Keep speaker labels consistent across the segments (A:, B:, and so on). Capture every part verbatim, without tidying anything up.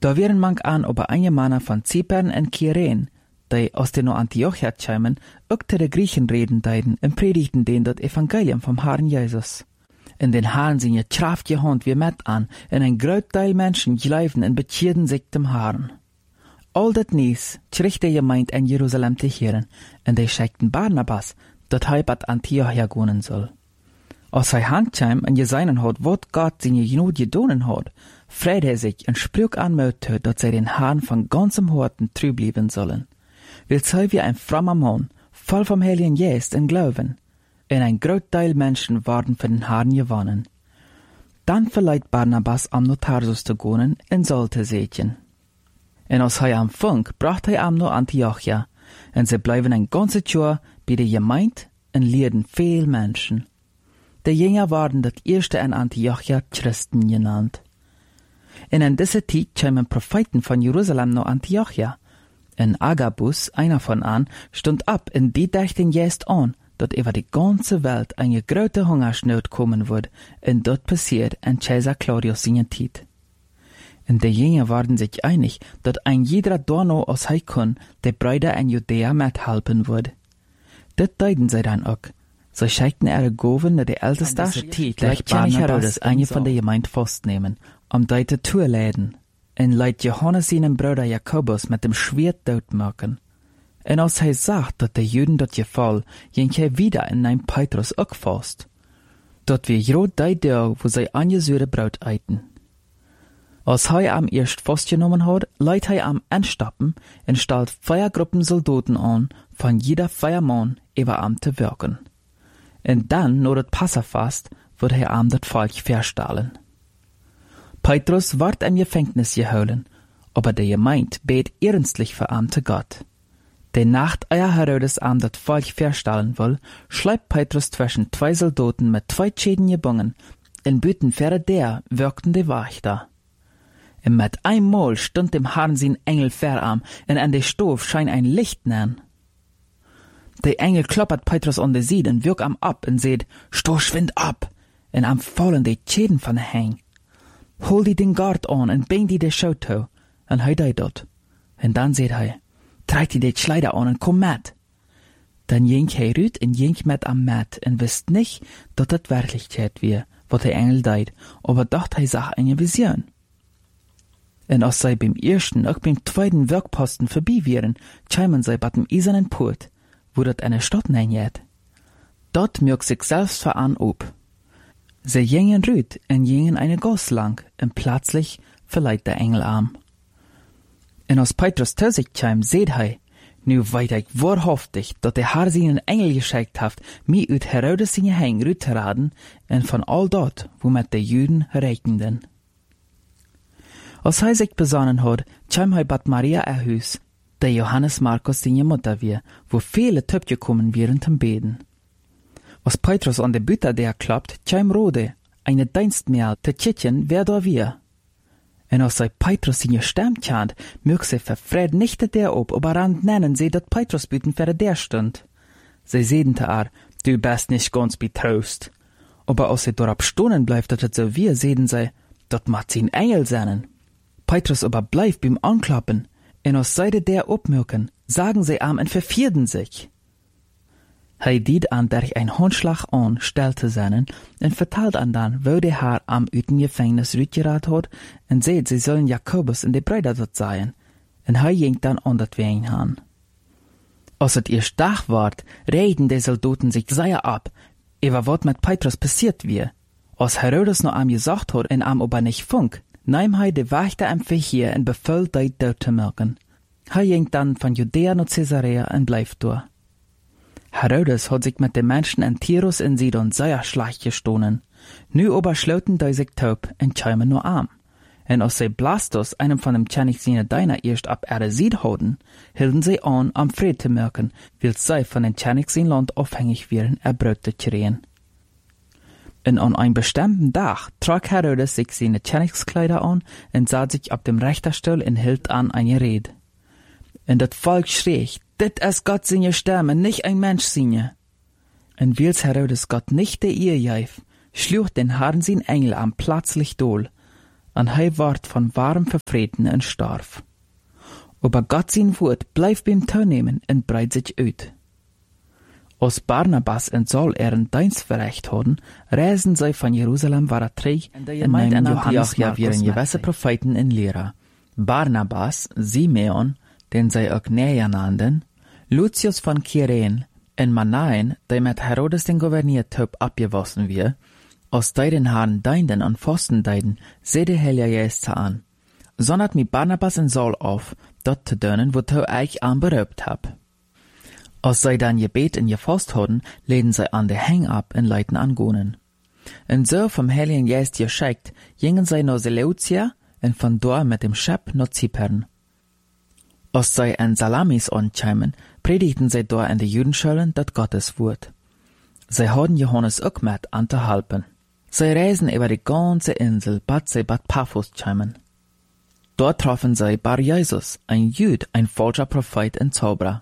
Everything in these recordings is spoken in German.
A: Da wären manch an aber eine Männer von Zypern und Kyrene, die aus den Antiochia kämen, auch zu den Griechen reden deiden und predigten denen das Evangelium vom Herrn Jesus. In den Herrn sind je Kraft gehand wie mit an, und ein Großteil Menschen gleiben und bekehren sich dem Herrn. All das Nies kriegt der Gemeinde in Jerusalem zu hören, und die schickten Barnabas, dat hij bat Antiochia gehen soll. Als hij handkam en gesehen hat, wat Gott seine Genot gedonen hat, freut er sich und sprach an Mut, dat sie den Herrn von ganzem Herzen treu bleiben sollen. Weil sei wie ein frommer Mann, voll vom Heiligen Geist und Glauben, und ein Großteil Menschen waren für den Herrn gewonnen. Dann verleiht Barnabas am Tarsus zu gehen und sollte sehen. Und als hij am Funk, brachte er am no Antiochia, und sie bleiben ein ganzes Jahr bei der Gemeinde und lehrten viel Menschen. Die Jünger waren das erste in Antiochia Christen genannt. Und in dieser Zeit kamen Propheten von Jerusalem nach Antiochia. Und Agabus, einer von an, stund ab und die dachten jetzt an, dass über die ganze Welt eine große Hungersnot kommen würde, und dort passiert in Caesar Claudius seine Zeit. Und die Jünger waren sich einig, dass ein jeder Dorno aus Heikon die Brüder in Judäa mithelfen würde. Das deuten sie dann auch. Sie schickten ihre Goven nach der ältesten Zeit, gleich König Herodes eine von der Gemeinde festnehmen, um die zu zuleiden, und leit Johannes seinen Bruder Jakobus mit dem Schwert tot machen. Und als er sagt, dass die Juden das Gefall, ging er wieder in ein Petrus auch fast. Dort wir jrot die Tag, wo sie angesührte Brot eiten. Als er am erst festgenommen hat, leitet er am Endstappen und stellt Feiergruppen Soldaten an, von jeder Feiermann über am zu wirken. Und dann, nur das Passafast, wird er am das Volk verstahlen. Petrus ward im Gefängnis geholen, aber der Gemeinde bet ernstlich für am zu Gott. Die Nacht, euer Herodes am das Volk verstahlen will, schleibt Petrus zwischen zwei Soldaten mit zwei Schäden gebunden, in Büten für der wirkten die Wächter. Und mit einmal stund dem Herrn sein Engel verarm, und an der Stof scheint ein Licht nähen. Der Engel kloppert Petrus an der Seite und wirkt am ab und seht, sto schwind ab, und am fallen die Schäden von der Hang. Hol die den Gard an und bring die der Schauto, und hei dei dort. Und dann seht hei, trag die die Kleider an und komm mit. Dann jink hei rüt und jink mit am Mat und wisst nicht, dass das Wirklichkeit wir, was der Engel deit, aber dacht hei sach eine Vision. Und als sei beim ersten, auch beim zweiten Werkposten vorbei wären, kämen sei bei dem eisernen Port, wo dat eine Stadt nennt. Dort mög sich selbst veran ob. Sie jingen rüt und jingen eine Goss lang, und plötzlich verleiht der Engel arm. Und als Petrus zu sich käm, seht hei, nu weit ich wahrhaftig, dat der Herr seinen Engel geschickt haft, mi ut Herodes seine Hang rüt zu raden, und von all dort, womit die Juden rechnenden. Als hij sich besonnen hat, kam hij bat Maria er Hus, der Johannes Markus seine Mutter wir, wo viele Töpfe gekommen wären zum Beten. Als Petrus an der Bütte der klappt, kam Rode, eine Dienstmägd, te Tschitchen, wer da wir. Und als sei Petrus seine Stimme kennt, mög sie verfred nicht der ob, aber rand nennen sie, dat Petrus büten für der stund. Sie sehen te ar, du bist nicht ganz betrost. Aber als sie dort stunden bleibt, dat het so wir, sehen sie, dat macht sie ein Engel seinen. Petrus aber bleibt beim Anklappen, und aus Seite der obmürken, sagen sie am und vervierden sich. Hei diet an der ein Handschlag an, stellte seinen, und vertalt an dann, wo der Herr am üten Gefängnis rütgerat hat, und seht, sie sollen Jakobus und die Brüder dort sein, und hei ging dann an dat Wein han. Als het erst Tag ward, reden die Soldaten sich sehr ab, über wat mit Petrus passiert wie. Als Herodes noch am gesagt hat, und am aber nicht funk, nahm hei de Wächter am Verheer und befiehlt die dort zu melken. Hei ging dann von Judäa nach Caesarea und bleibt dort. Herodes hat sich mit den Menschen in Tyrus und Sidon sehr schlecht gestohlen. Nu aber schloten die sich taub und kämen nur arm. Und als sie Blastus, einem von dem König seine Diener, erst ab ihre Sied hatten, hielten sie an, am Fried zu merken, weil sie von dem König sein Land abhängig wären, er Brot zu kriegen. Und an einem bestimmten Tag trug Herodes sich seine Königskleider an und sah sich auf dem Richterstuhl und hielt an eine Rede. Und das Volk schrie, dit ist Gott seine Stimme, nicht ein Mensch seine. Und weil Herodes Gott nicht der Ehe gab, schlug den Herrn sein Engel am plötzlich dohl, en hij ward van warm vervreten en starf. Aber Gott sein Wort bleibt beim Teilnehmen und breit sich uit. Als Barnabas und Saul ihren Dienst verricht hadden, reisen sie von Jerusalem wieder zurück und nahmen Antiochia wieder gewisse Propheten und Lehrer. Barnabas, Simeon, den sie auch Näher nannten, Lucius von Kyrene und Manaen, der mit Herodes den Gouverniertyp abgewassen wird, aus deiden Haaren deinden und Pfosten deiden, seh der Heilige Geist an. Sondert mi Barnabas und Saul auf, dort zu dönen, wo du euch anberübt hab. Als sie dann gebet und gefasst hadden, leden sie an der Häng ab und leiten angonen. Und so vom Heiligen Geist geschickt, gingen sie nach Seleucia und von dort mit dem Schiff nach Zypern. Als sie in Salamis ankämen, predigten sie dort in den Judenschulen das Gotteswort. Sie hadden Johannes auch mit anzuhalten. Sie reisen über die ganze Insel, bis sie bei Paphos kämen. Dort trafen sie Bar Jesus, ein Jud, ein falscher Prophet und Zauberer.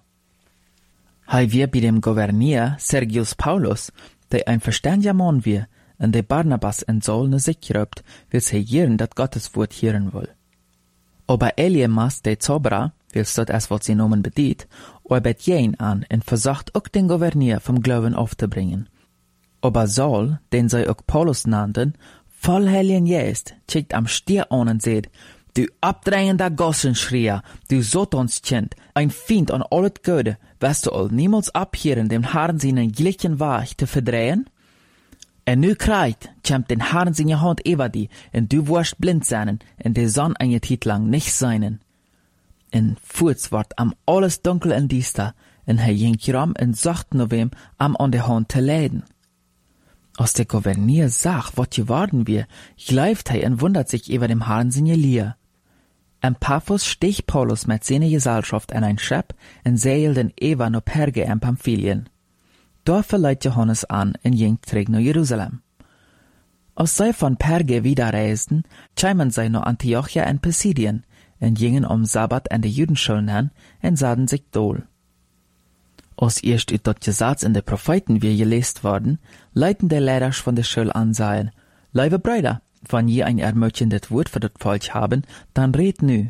A: Hij wir bei dem Gouverneur Sergius Paulus, der ein verständiger Mann wir, und der Barnabas und Saul ne sich gerübt, will sie hören, dat Gotteswort hören will. Aber Elimas, der Zauberer, will dort erst was sie nomen bedient, arbeitet jen an und versucht auch den Gouverneur vom Glauben aufzubringen. Aber Saul, den sie auch Paulus nannten, voll Heiligen Geist, checkt am Stier an und sagt, du abdrängender Gossenschreier, du Satanskind, ein Feind an alles Gute, wirst du all niemals abhören, dem Herrn seinen gleichen Weg zu verdrehen? Und nu kreit, kämmt den Herrn seine Hand über die, und du wirst blind sein, und die Sonne eine Zeit lang nicht seinen. Und furz ward am alles dunkel und düster, und er ging rum und sagt nur wem, am an der Hand zu leiden. Als der Gouverneur sagt, was geworden wir, gleift er und wundert sich über dem Herrn seine Lier. Am Paphos sticht Paulus mit seiner Gesellschaft in ein Schiff und seilt den Eva nach Perge in Pamphylien. Dort verleiht Johannes an und ging zurück nach Jerusalem. Als sie von Perge wieder reisten, kämen sie nach Antiochia in Pisidien und gingen am Sabbat an die Judenschulen hin und sahen sich dol. Als erst ut dat Gesetz in de Propheten wir gelesen worden, leiten der Lehrer von der Schule an sagen, liebe Brüder, wenn je ein ermutigendes Wort für das Volk haben, dann red nü.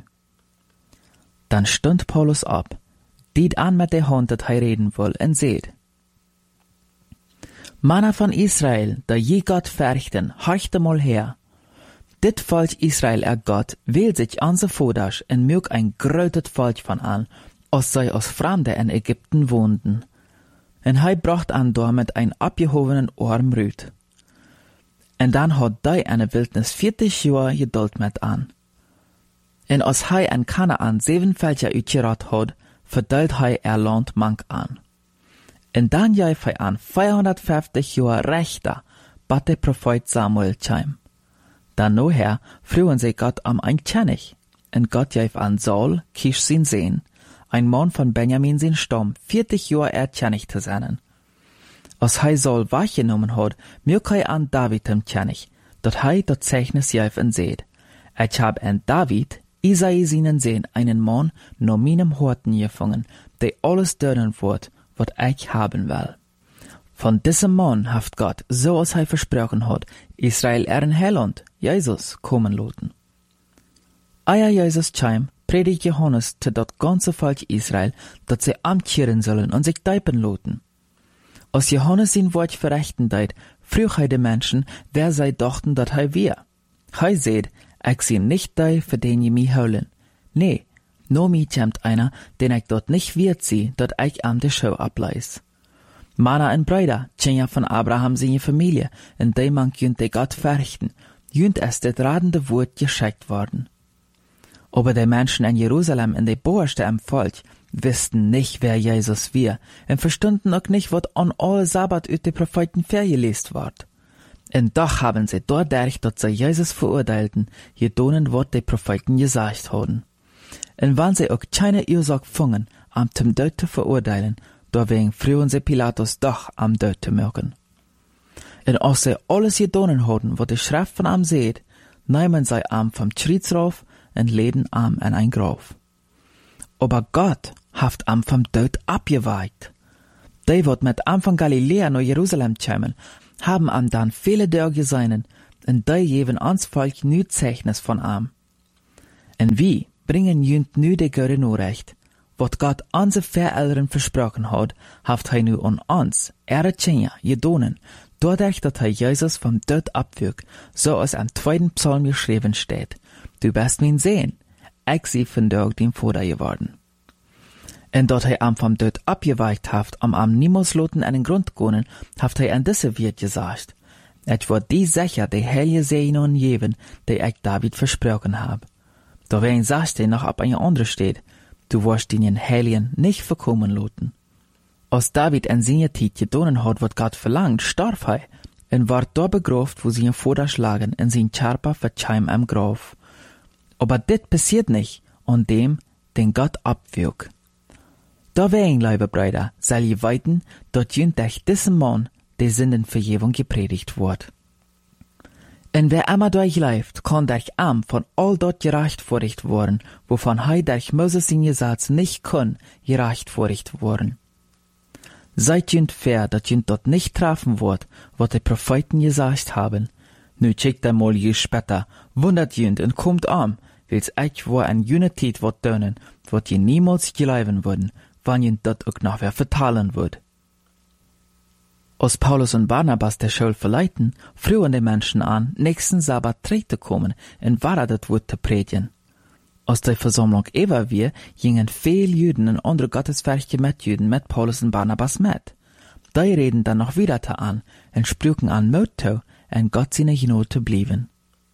A: Dann stund Paulus ab, diet an mit der Hand, dat er reden will, und seht. Männer von Israel, da je Gott fürchten, horchte mal her. Dit Volk Israel, er Gott, wählt sich an so Fodasch und mög ein grötet Volk von an, als sei aus Fremde in Ägypten wohnten. Und hei bracht an dort mit ein abgehobenen Arm Rüt. Und dann hat dei eine Wildnis vierzig Jahre Geduld mit an. Und als hei an Kanaan sieben Völker utgerat hat, verdelt hei er Land mank an. Und dann jäif hei an vierhundertfünfzig Jahre Rechter, bat der Prophet Samuel käm. Dann noher frühen sie Gott am ein König, und Gott jäif an Saul, Kisch sin Sehen, ein Mann von Benjamin sin Stamm, vierzig Jahre er König zu sein. Als hei Saul wahrgenommen hat, mög hei an David dem König, dat hei dat Zeichnis jäif und seht. Ich hab an David, Isai seinen Sehen, einen Mann no meinem Horten gefangen, der alles dönen wird, wat ich haben will. Von diesem Mann haft Gott, so als hei versprochen hat, Israel ihren Heiland, Jesus, kommen loten. Eier Jesus käm, predigt Johannes zu dat ganze Volk Israel, dat sie amtkehren sollen und sich deipen loten. Als Johannes sein Wort verrichten deit, früh hei de Menschen, wer sei dachten, dat hei wir. Hei seht, ich sie nicht dei, für den je mi heulen. Nee, no mi kämmt einer, den ich dort nicht wird sie, dat ich am de Show ableis. Mana und Brüder, tjenja von Abraham seine Familie, und de man jünt de Gott verrichten, jünt es det radende Wort geschickt worden. Aber die Menschen in Jerusalem in de Boerste am Volk wussten nicht, wer Jesus wir, und verstunden auch nicht, wat an all Sabbat ut de Propheten vergelest ward. Und doch haben sie dort dadurch, dass sie Jesus verurteilten, gedonen, wat de Propheten gesagt haben. Und wenn sie auch keine Ursache fungen, am zum Tod zu verurteilen, deswegen frühen sie Pilatus doch am Tod zu mögen. Und als sie alles gedonen haben, wat die Schrift von am seht, nehmen sie am vom Schritt rauf und leden am in ein Grab. Aber Gott haft am vom Tod abgeweiht. Die, wat mit am von Galiläa nach Jerusalem kämen, haben am dann viele Tage seinen, en die geven ons volk nu Zeichnis von am. En wie bringen jünt nu de gute Nachricht, wat Gott onze Veräldern versprochen hat, haft hij nu an ons, ihre Kinder, gedonen, dadurch, dat hij Jesus vom Tod abwürg, so als am zweiten Psalm geschrieben steht. Du bist mein Sehn, ich sie vandaag dem Vater geworden. En dat hij am vom Tod abgeweicht haft, am am niemals loten einen Grund gonen, haft hij an diese Wirt gesagt. Et wordt die sicher de heilige Sehnen geben, die ich David versprochen hab. Da wen sagst du noch ab eine andere steht, du wirst den Heiligen nicht verkommen loten. Als David in seiner Zeit gedonen hat, wat Gott verlangt, starb er, en ward da begraft, wo sie ihn vorderschlagen, in sein Körper verzeim am Grab. Aber dit passiert nicht, an dem, den Gott abwürg. Da wen, liebe Brüder, soll je weiten, dat jünt durch diesen Mann die Sündenvergebung gepredigt wird. En wer immer durchläuft, kann durch am von all dort gerecht vorricht worden, wovon hei durch Moses in Gesetz nicht kann, gerecht vorricht worden. Seid jünt fair, dat jünt dort nicht treffen wird, wat die Propheten gesagt haben. Nu checkt einmal je später, wundert jünt und kommt am, wils ich war an jüne Zeit wat dönen, wat je niemals geleiben würden, wann jünt dort auch noch wer vertalen wird. Als Paulus und Barnabas der Schule verleiten, frühen die Menschen an, nächsten Sabbat zu kommen und wahr das Wort zu predigen. Als die Versammlung über wir, gingen viele Juden und andere gottesfürchtige Mitjuden mit Paulus und Barnabas mit. Die reden dann noch wieder an und sprachen an Mut zu, und Gott seine Gnade zu bleiben.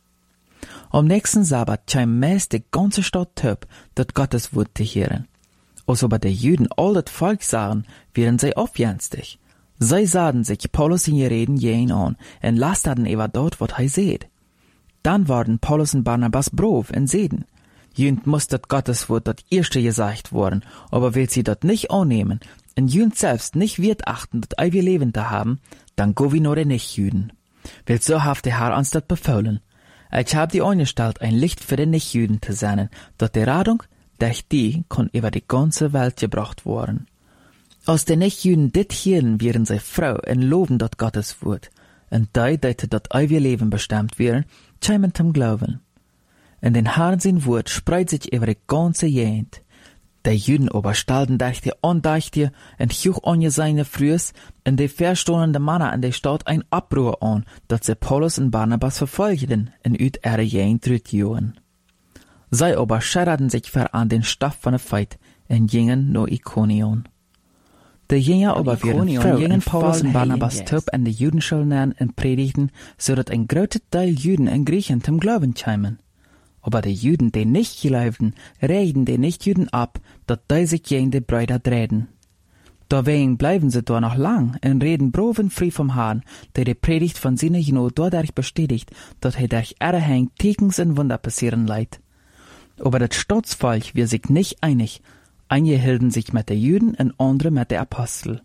A: Am nächsten Sabbat kam meist die ganze Stadt töp, dat Gottes Wort zu hören. Als aber die Juden all das Volk sahen, wären sie aufjenstig. Sie sahen sich Paulus in ihr Reden jähen an und lasterten über dort, wat er seht. Dann waren Paulus und Barnabas brov und seden. Jünt muss dat Gottes Wort dat erste gesagt worden, aber will sie dat nicht annehmen, und jünt selbst nicht wird achten, dat ei wir Lebende haben, dann go wie nur de Nichtjüden. Will so haft der Herr uns dat befohlen. Ich hab die angestellt, ein Licht für die Nichtjüden zu sein, dat die Radung, durch die, kon über die ganze Welt gebracht worden. Als die Nichtjüden dit hielden, wären sie froh und loben dat Gottes Wort, und die, die dat ewige Leben bestimmt wären, kämen zum Glauben. In den Herrn sein Wort spreit sich über die ganze Gegend. Die Jüden aber stellten durch die Andächte und hoch angesehene Frühs und die verstohlende Männer in der Stadt ein Abruhr an, dat sie Paulus und Barnabas verfolgten und ut ihre Gegend rütjohen. Sie aber schererten sich ver an den Stoff von der Feit und gingen nach Ikonion. Die Jünger aber wären froh, gingen Paulus und Barnabas töp in die Judenschulen und predigten, so dat ein großer Teil Juden und Griechen zum Glauben kämen. Aber die Juden, die nicht glaubten, reden die Nichtjuden ab, dat die sich gegen die Brüder drehen. Deswegen bleiben sie da noch lang und reden broven frei vom Herrn, der die Predigt von seiner Gnade dadurch bestätigt, dass er durch ihre Hand Tekens und Wunder passieren leiht. Aber das Staatsvolk wir sich nicht einig, einige hielten sich mit den Juden und andere mit den Apostel.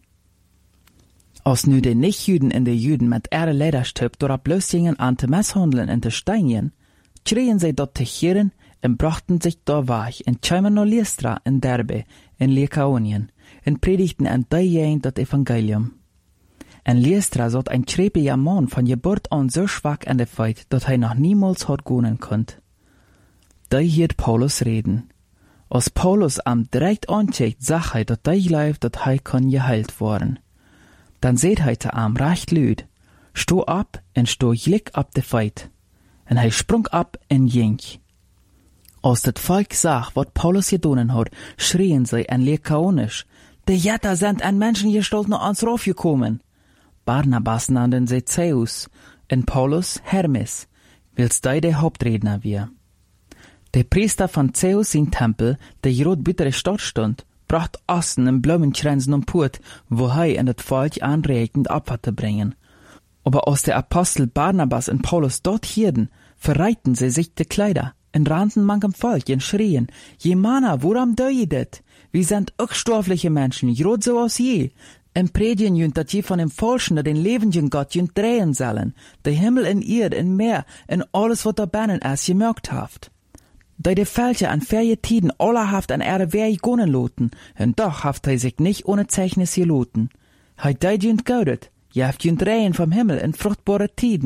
A: Als nu die Nichtjuden in die Juden mit ihrer Lederstöp dort bloß gingen an zu misshandeln und zu steinigen, schrien sie dort zu Chiren und brachten sich da weich und kämen nach Lystra in Derbe, in Lykaonien, und predigten an die Gegend das Evangelium. In Lystra satt ein schrebiger Mann von Geburt an so schwach an der Feit, dass er noch niemals hat gehen konnt. Da hielt Paulus reden. Als Paulus am direkt ancheckt, sagt er, dass die läuft, dass er kann geheilt worden. Dann seht er zu am recht lüd, sto ab und sto glick ab der Feit. Und er sprung ab und ging. Als das Volk sah, wat Paulus gedonen hat, schrien sie in Lykaonisch, die Jätter sind an Menschengestalt noch ans Rauf gekommen. Barnabas nannten sie Zeus, und Paulus Hermes, wils die der Hauptredner wir. Der Priester von Zeus in Tempel, der gerot bittere Stadt stund, bracht Osten und Blumenkränzen und Put, wo er in das Volk anregend Opfer zu bringen. Aber als der Apostel Barnabas und Paulus dort hierden, verreiten sie sich die Kleider, und rannten manchem Volk und schrien, je Mana, woran deu det? Wir sind auch stoffliche Menschen, grad so aus je. Und predigen jünt, dat je von dem Falschen, den lebenden Gott jünt drehen sollen, der Himmel in Erd, in Meer, in alles, was da binnen ist, gemerkt haft. Da die Fälscher an ferje Tiden allerhaft an Erde wer gonen loten, und doch haft er sich nicht ohne Zeichnis geloten. Hei dei jünt gaudet, je haft jünt drehen vom Himmel in fruchtbare Tiden.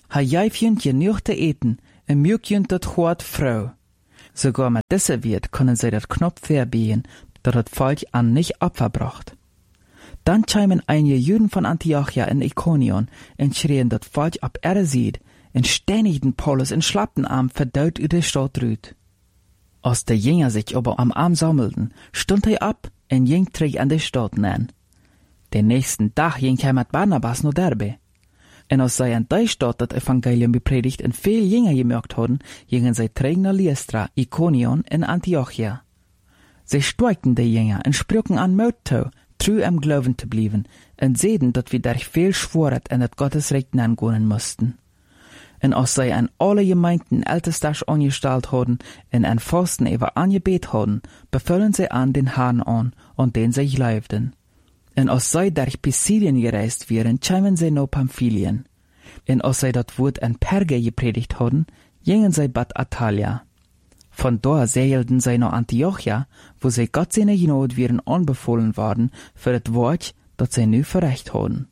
A: ha jäif jünt genug te eten, en mjuk jünt dat hoort vrouw. Sogar mit dieser wird können sie das Knopf verbiegen, dass das Volk an nicht abverbracht. Dann chimen einige Juden von Antiochia in Ikonion und schrien das Volk ab Erde sieht, und stänigten Paulus in schlappten Arm verdaut über die Stadt rüht. Als die Jünger sich aber am Arm sammelten, stund er ab und ging zurück an die Stadt nähen. Den nächsten Tag ging er mit Barnabas nach Derbe. Und als sie an der Stadt das Evangelium bepredigt und viel Jünger gemerkt hatten, gingen sie zurück nach Lystra, Ikonion und Antiochia. Sie stärkten die Jünger und sprachen an Mut zu, treu am Glauben zu bleiben, und sehen, dass wir durch viel Schworet und das Gottesrecht angehen mussten. Und als sie an alle Gemeinden Ältestas angestellt hatten und an Fasten über angebet hatten, befehlen sie an den Herrn an, und den sie glaubten. Und als sie durch Pisidien gereist wären, kamen sie nach Pamphylien. Und als sie das Wort an Perge gepredigt hatten, gingen sie Bad Atalia. Von dort segelten sie nach Antiochia, wo sie Gott seine Gnade wären anbefohlen worden für das Wort, das sie nu verrecht hatten.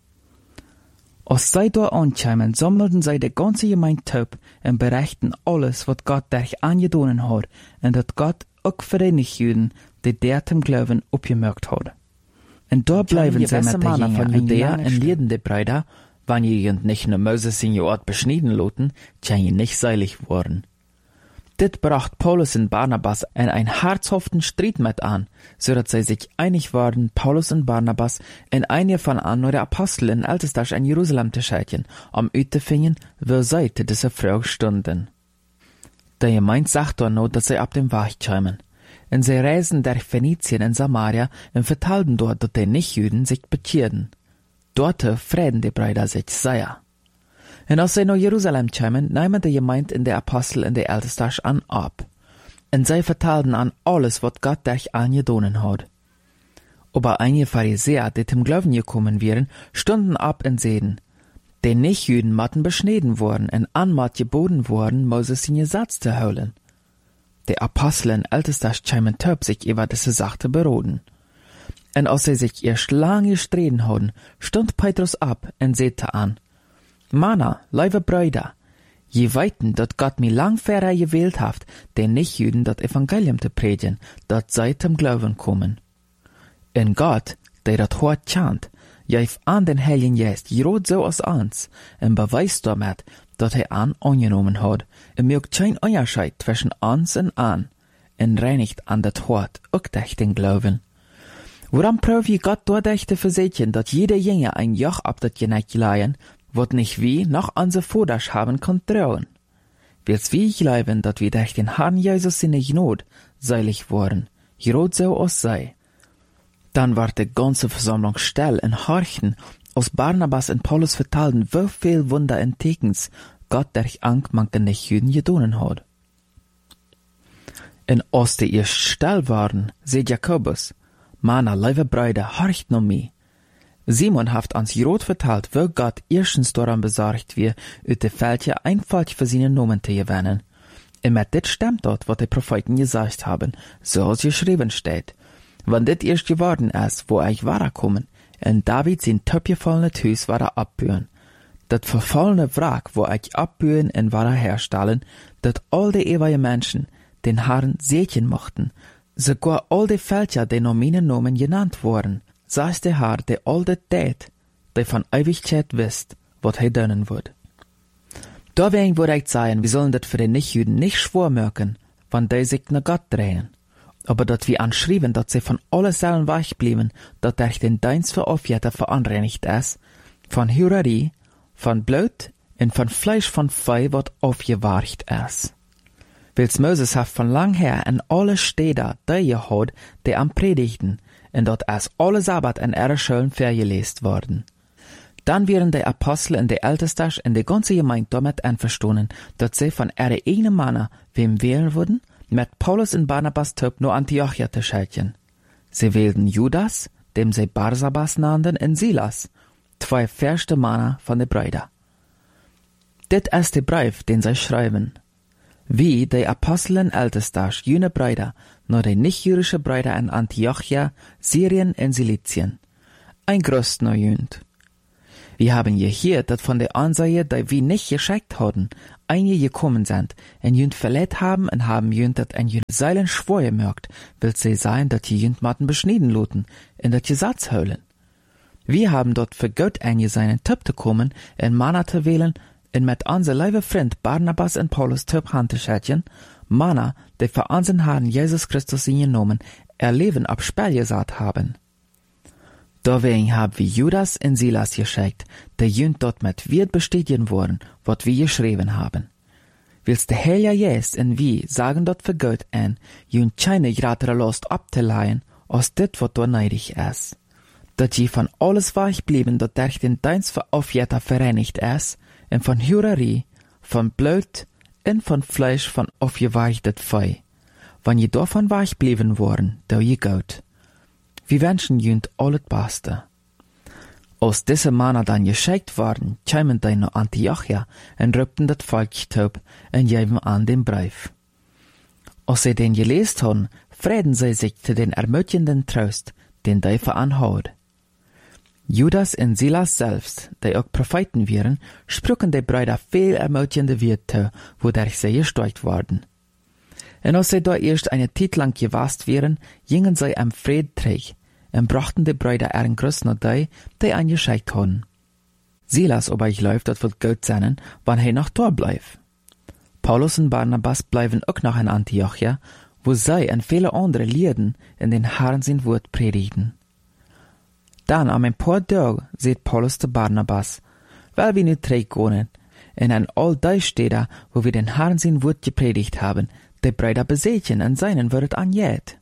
A: Als sie dort ankamen, sammelten sie die ganze Gemeinde taub und berichten alles, was Gott durch angedonen hat, und dass Gott auch für die Nichtjuden, die der zum Glauben abgemerkt hat. Und dort bleiben sie mit der Jünger von Judäa und lehren die Brüder, wenn ihr nicht nur Moses in ihr Ort beschneiden loten, kann ihr nicht seilig worden. Dit bracht Paulus und Barnabas in ein herzhaften Streit mit an, so dass sie sich einig waren, Paulus und Barnabas in eine von an der Apostel in Ältestas in Jerusalem zu schicken, um uitzufinden, wo sie zu dieser Frage stunden. Der Gemeinde sagt dann noch, dass sie ab dem Weg kämen. Und sie reisen durch Phönizien und Samaria und vertelten dort, dass die Nichtjuden sich bekehrten. Dort frieden die Brüder sich sehr. Und als sie nach Jerusalem kamen, nahmen die Gemeinde in der Apostel in der Ältestas an ab. Und sie vertelten an alles, was Gott durch angedonen hat. Aber einige Pharisäer, die zum Glauben gekommen wären, stunden ab und sehen, die Nichtjuden matten beschneden worden und anmat geboten worden, Moses in Gesetz zu holen. Die Apostel in Ältestas kamen taub sich über diese Sache beroden. Und als sie sich erst lange gestritten hatten, stund Petrus ab und sagte an, Mana, liebe Brüder, je weiten, dat Gott mir lang vorher gewählt haft, den Nichtjuden dat Evangelium zu predigen, dat sei zum Glauben kommen. Und Gott, der dat hort chant, jäif an den Heiligen Geist, gerot so als ans, und beweist damit, dat er an angenommen hat, und mögt kein Unterscheid zwischen ans und an, und reinigt an dat hort, auch durch den Glauben. Woran prüf je Gott dadurch zu versichern, dat jeder Jünger ein Joch ab dat Geneck leihen, wat nicht wie noch an se Vordasch haben kann trauen. Will's wie ich glauben, dat wir durch den Herrn Jesus in der Not seilig worden, gerot so aus sei. Dann war die ganze Versammlung still und horchten, als Barnabas und Paulus vertelten, wie viel Wunder und Tekens Gott durch angmanken Nichtjuden gedonen hat. Und als die erst still waren, seht Jakobus, Mana, liebe Brüder, horcht noch mich. Simon haft ans Jerot vertelt, wo Gott erstens daran besorgt wir, ut de Fältje einfach für seine Nomen zu gewinnen. Und mit dit stimmt dort, was die Propheten gesagt haben, so als geschrieben steht. Wenn dit erst geworden ist, wo euch wahrer kommen, und David sein töpfgefallenes Hus wahrer abbühen. Dat verfallene Wrack, wo euch abbühen und wahrer herstellen, dat all die ewige Menschen den Herrn sehen mochten, sogar all die Fältje, die noch meine Nomen genannt wurden, sagt der Herr, der all das tät, der von Ewigkeit wisst, was er dönen wird. Deswegen würde ich sagen, wir sollen das für die Nichtjuden nicht schwor merken, wenn die sich nach Gott drehen, aber dass wir anschreiben, dass sie von allen Seelen weich blieben, dass durch den Dienst für Aufjäter verunreinigt ist, von Hurerie, von Blut und von Fleisch von Vieh, was aufgewarcht ist. Wils Moses hat von lang her in alle Städte die gehad, die am Predigten, und dort ist alle Sabbat in ihre Schulen vergelesen worden. Dann wären die Apostel und die Ältesten und die ganze Gemeinde damit einverstanden, dass sie von ihrer eigenen Männer wem wählen würden, mit Paulus und Barnabas Töp nur Antiochia zu schicken. Sie wählten Judas, dem sie Barsabas nannten, und Silas, zwei fährste Männer von den Brüdern. Dit ist der Brief, den sie schreiben. Wie die Apostel und Ältesten jene Brüder, nur die nicht-jüdische Brüder in Antiochia, Syrien und Silizien. Ein Gruß noch jünd. Wir haben gehört, dass von der Ansaie, die wir nicht geschickt hatten, einige gekommen sind, und jünd verletzt haben, und haben jünd dat ein jünd Seilen schwor gemerkt, will sie sein, dass die jünd matten beschnitten loten, in dat Gesetz heulen. Wir haben dort für Gott einige seinen Typ zu kommen, in Mana zu wählen, und mit unser liebe Freund Barnabas und Paulus Typ handzuschätzen, Mana, die für unseren Herrn Jesus Christus in genommen, ihr Leben ab Spell gesagt haben. Deswegen haben wir Judas und Silas geschickt, die jünd dort mit Wirt bestätigen worden, was wir geschrieben haben. Willst der Heilige Geist und wir sagen dort für Gott an, jünd keine gratere Lust abzuleihen, als dit, was dort neidig ist. Dat je von alles weich blieben, dat durch den Dienst für Aufjeter vereinigt ist, und von Hurerie, von Blut und von Fleisch von aufgeweichtet Feu. Wenn je davon weich blieben worden, da je Gott. Wir wünschen jünd alles Beste. Aus dieser Männer dann geschickt worden, kämen die nach Antiochia und rübten das Volk taub und geben an den Brief. Als sie den gelesen haben, freuen sie sich zu den ermutigenden Trost, den die veranhaut. Judas und Silas selbst, die auch Propheten wären, sprachen die Brüder viel ermutigende Worte, wodurch sie gestärkt worden. Und als sie da erst eine Zeit lang gewast wären, gingen sie am Fried träg, und brachten die Brüder ihren Gruß nach die, die angeschickt haben. Silas aber ich läuft, das wird gut sein, wann er noch da bleibt. Paulus und Barnabas bleiben auch noch in Antiochia, wo sie und viele andere Lieden in den Herrn sein Wort predigen. Dann am ein paar Tage seht Paulus zu Barnabas, weil wir nicht träg gehen, in ein all die Städte, wo wir den Herrn sein Wort gepredigt haben, die Brüder besechen und seinen Wort anjet.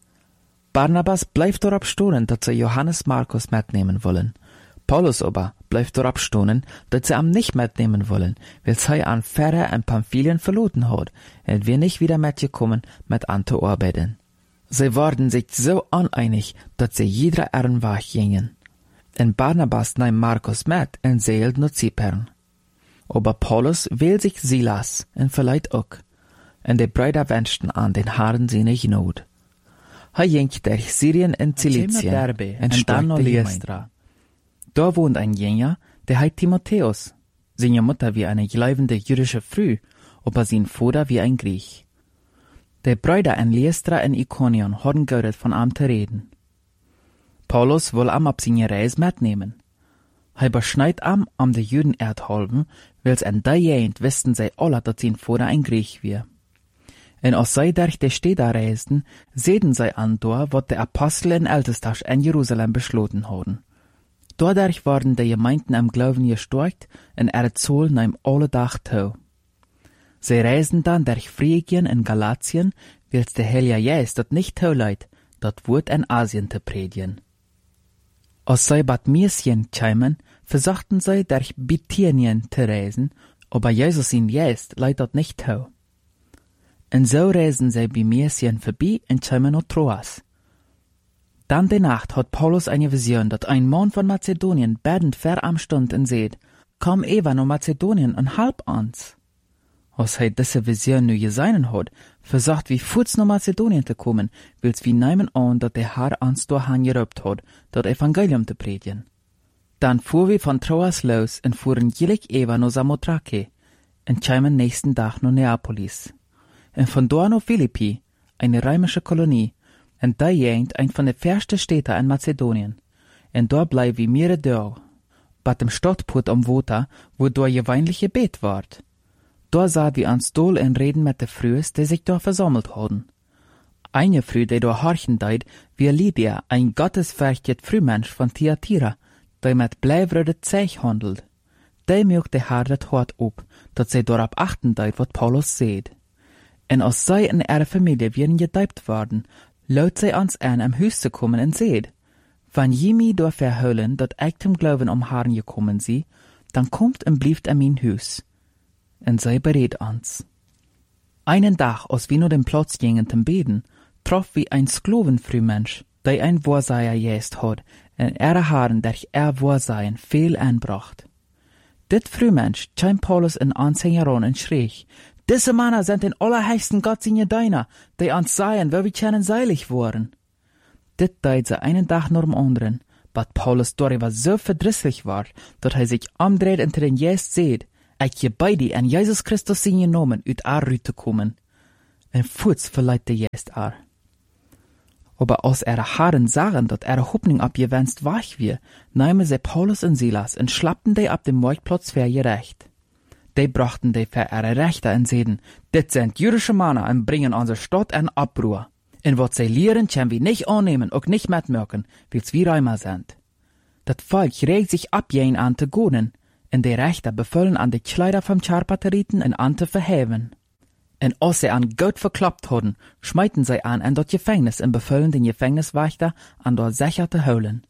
A: Barnabas bleibt darauf stehen, dass sie Johannes Markus mitnehmen wollen. Paulus aber bleibt darauf stehen, dass sie ihn nicht mitnehmen wollen, weil sie an Pferde und Pamphylien verloren hat, und wir nicht wieder mitgekommen mit an zu arbeiten. Sie waren sich so uneinig, dass sie jeder ihren Weg gingen. Und Barnabas nahm Markus mit und seilt nach Zypern. Aber Paulus wählt sich Silas und vielleicht auch, und die Brüder wünschten an den Herrn seine Gnade. Er ging durch Syrien und Zilizien und dann nach Lystra. Da wohnt ein Jünger, der heißt Timotheus. Seine Mutter wie eine gläubige jüdische Frau, aber sein Vater wie ein Griech. Die Brüder in Lystra und Ikonion hatten gehört von ihm zu reden. Paulus will ihm auf seine Reise mitnehmen. Er beschneit ihm um die Juden erdhalben, weil in der Gegend wussten sie alle, dass sein Vater ein Griech war. Und als sie durch die Städte reisten, sehen sie an dort, was die Apostel in Ältestach in Jerusalem beschlossen hatten. Dadurch waren die Gemeinden am Glauben gestärkt und ihre Zahl nahm alle Tag zu. Sie reisten dann durch Phrygien und Galatien, weil der Heilige Geist dort nicht zuleiht, das Wort in Asien zu predigen. Als sie Bad Mysien kämen, versuchten sie durch Bithynien zu reisen, aber Jesus in Geist leiht dort nicht zu. Und so reisen sie bei Mysien vorbei und kämen nach Troas. Dann die Nacht hat Paulus eine Vision, dass ein Mann von Mazedonien betend vor am stund und seht, komm Eva nach Mazedonien und halb uns. Als er diese Vision nu gesehen hat, versucht wie Fuß nach Mazedonien zu kommen, will's wie nehmen an, dass der Herr uns dahin gerübt hat, das Evangelium zu predigen. Dann fuhren wir von Troas los und fuhren jelig Eva nach Samothrake und kämen nächsten Tag nach Neapolis. Und von dort nach Philippi, eine römische Kolonie, und da jängt ein von den ersten Städten in Mazedonien. Und dort bleiben wir mehrere Tage, bei dem Stadtput am Water, wo dort gewöhnliche Gebet ward. Da sah wir uns doll und reden mit den Frühs, die sich dort versammelt hatten. Eine Früh, die dort horchen deut, wie Lydia, ein gottesfürchtet Frühmensch von Thyatira, die mit bleibröde Zeich handelt. Die mögt der Herr das Hort ab, dass sie darauf achten deut, was Paulus seht. Und als sie in ihrer Familie werden gedeibt worden, laut sie uns an, am Haus zu kommen und seht, wenn je mi dort verhüllen, dat ich zum Glauben am Herrn gekommen sie, dann kommt und blieft an mein Haus. Und sie berät uns. Einen Tag, als wir nur den Platz gingen zum Beten, troff wie ein Sklavenfrühmensch, der ein Wahrsager jest hat, und ihre Haaren durch er Wahrsagen viel anbracht. Dit Frühmensch kam Paulus in Anhänger an und schrie, diese Männer sind den allerheiligsten Gott seine Diener, die uns seien, weil wir können seilig waren. Dit deut sie einen Tag nach dem anderen, wat Paulus darüber so verdrisslich war, dat hij sich umdreht en te den Jeest seht, ik je beide en Jesus Christus zijn genomen uit haar ruut te komen. En voets verleiht de Jeest haar. Aber als er Haaren sahen, dat er Hoffnung abgewenst wach wie, nahmen sie Paulus und Silas und schlappten die ab dem Marktplatz für ihr Recht. Die brachten die für ihre Rechte und seiden, dit sind jüdische Männer und bringen unsere Stadt in Abruhr. Und wat sie lehren, können wir nicht annehmen und nicht mitmerken, weil's wir Römer sind. Das Volk regt sich ab jen an zu gonen, und die Rechte befüllen an die Kleider vom Charpateriten und an zu verheven. Und als sie an Gott verklappt hadden, schmeiten sie an in dat Gefängnis und befüllen den Gefängniswächter an dort sicher zu holen.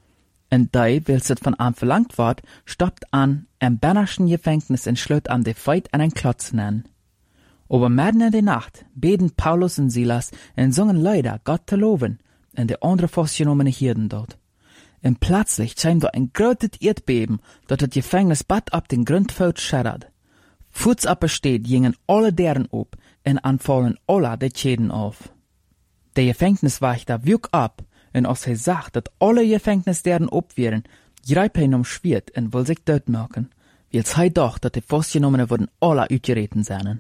A: Und die, wils het von an verlangt ward, stoppt an im Bannerschen Gefängnis und schlut an die Feit an ein Klotz nennen. Aber mitten in der Nacht beten Paulus und Silas und sungen Lieder, Gott zu loben, und die andere festgenommene Hirden dort. Und plötzlich scheint da ein großes Erdbeben, dat das Gefängnis bad ab den Grundfeld schädert. Fuß absteht gingen alle deren op und anfallen alle die Schäden auf. Der Gefängniswächter wüg ab, und als er sagt, dass alle Gefängnisderen op wären, greift ihn um Schwert und will sich dort machen, weil's er doch, dass die Festgenommenen würden alle uitgereten sein.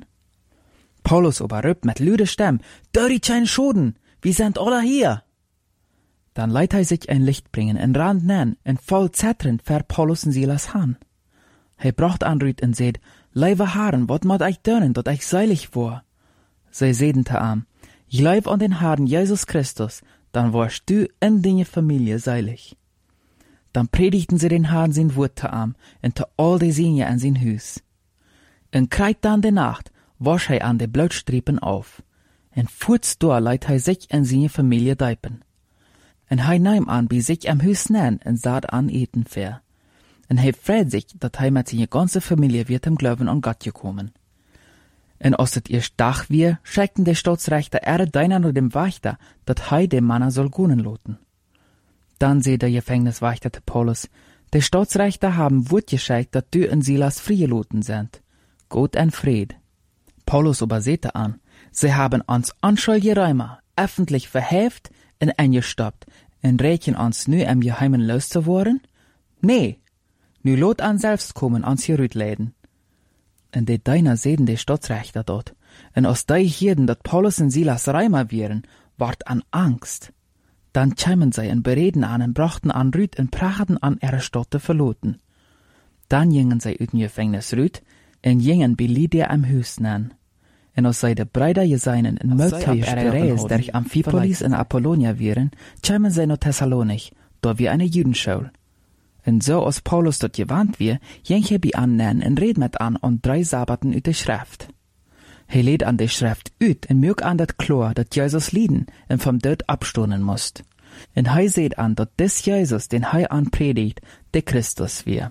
A: Paulus aber rübt mit lüde Stimme, Dörri keine Schoden, wir sind alle hier. Dann leiht er sich ein Licht bringen und rand nen und voll zetternd für Paulus und Silas han. Er bracht anrüt und seht, Leive Haaren, wat mat ich dönen, dat ich seilig war? Sie seden te am, Gleib an den Haaren Jesus Christus, dann warst du in deine Familie seilig. Dann predigten sie den Haaren sein Wort te am, und te all die Sinje an sein Hus. Und kreit dann de Nacht, wasch hij an de Blutstriepen auf, und fuhrts door leidt hij sich in seine Familie deipen. Und hij nahm an, bi sich am Hus nen, und saat an eten fair. Und hij freut sich, dat hij mit seiner ganze Familie wird im Glauben an Gott gekommen. Und als het erst Dach wir, schickten die Staatsrechter er deiner nur dem Wächter, dat hij dem Mann soll gunen loten. Dann seht der Gefängniswächter zu Paulus, die Staatsrechter haben Wort geschickt, dat du und Silas frie loten sind. Gott und Fried. Paulus aber sehte an, sie haben uns anschuldige Räumer öffentlich verheft und eingestoppt und rächen uns nu im Geheimen loszuworden? Nee. Nu lot an selbst kommen ans Gerüt leiden. Und die Deiner sehen die Staatsrechter dort. Und aus die Hirden, dat Paulus und Silas Reimer wären, ward an Angst. Dann kämen sie und bereden an und brachten an Rüt und prachten an ihre Stadt zu verloten. Dann gingen sie ut dem Gefängnis Rüt und gingen bei Lydia am Hus nen. Und aus sie de Breider geseinen in Möte ihre Reis durch Amphipolis und Apollonia wären, kämen sie nach Thessalonich, da wie eine Judenschule. Und so als Paulus dort gewarnt wir, ging er bei annehmen und red mit an und drei Sabbaten ut de Schrift. He lädt an de Schrift ut und mög an dat Chlor, dat Jesus lieden und vom Död abstoßen musst. Und he seht an, dat des Jesus, den he anpredigt, der Christus wir.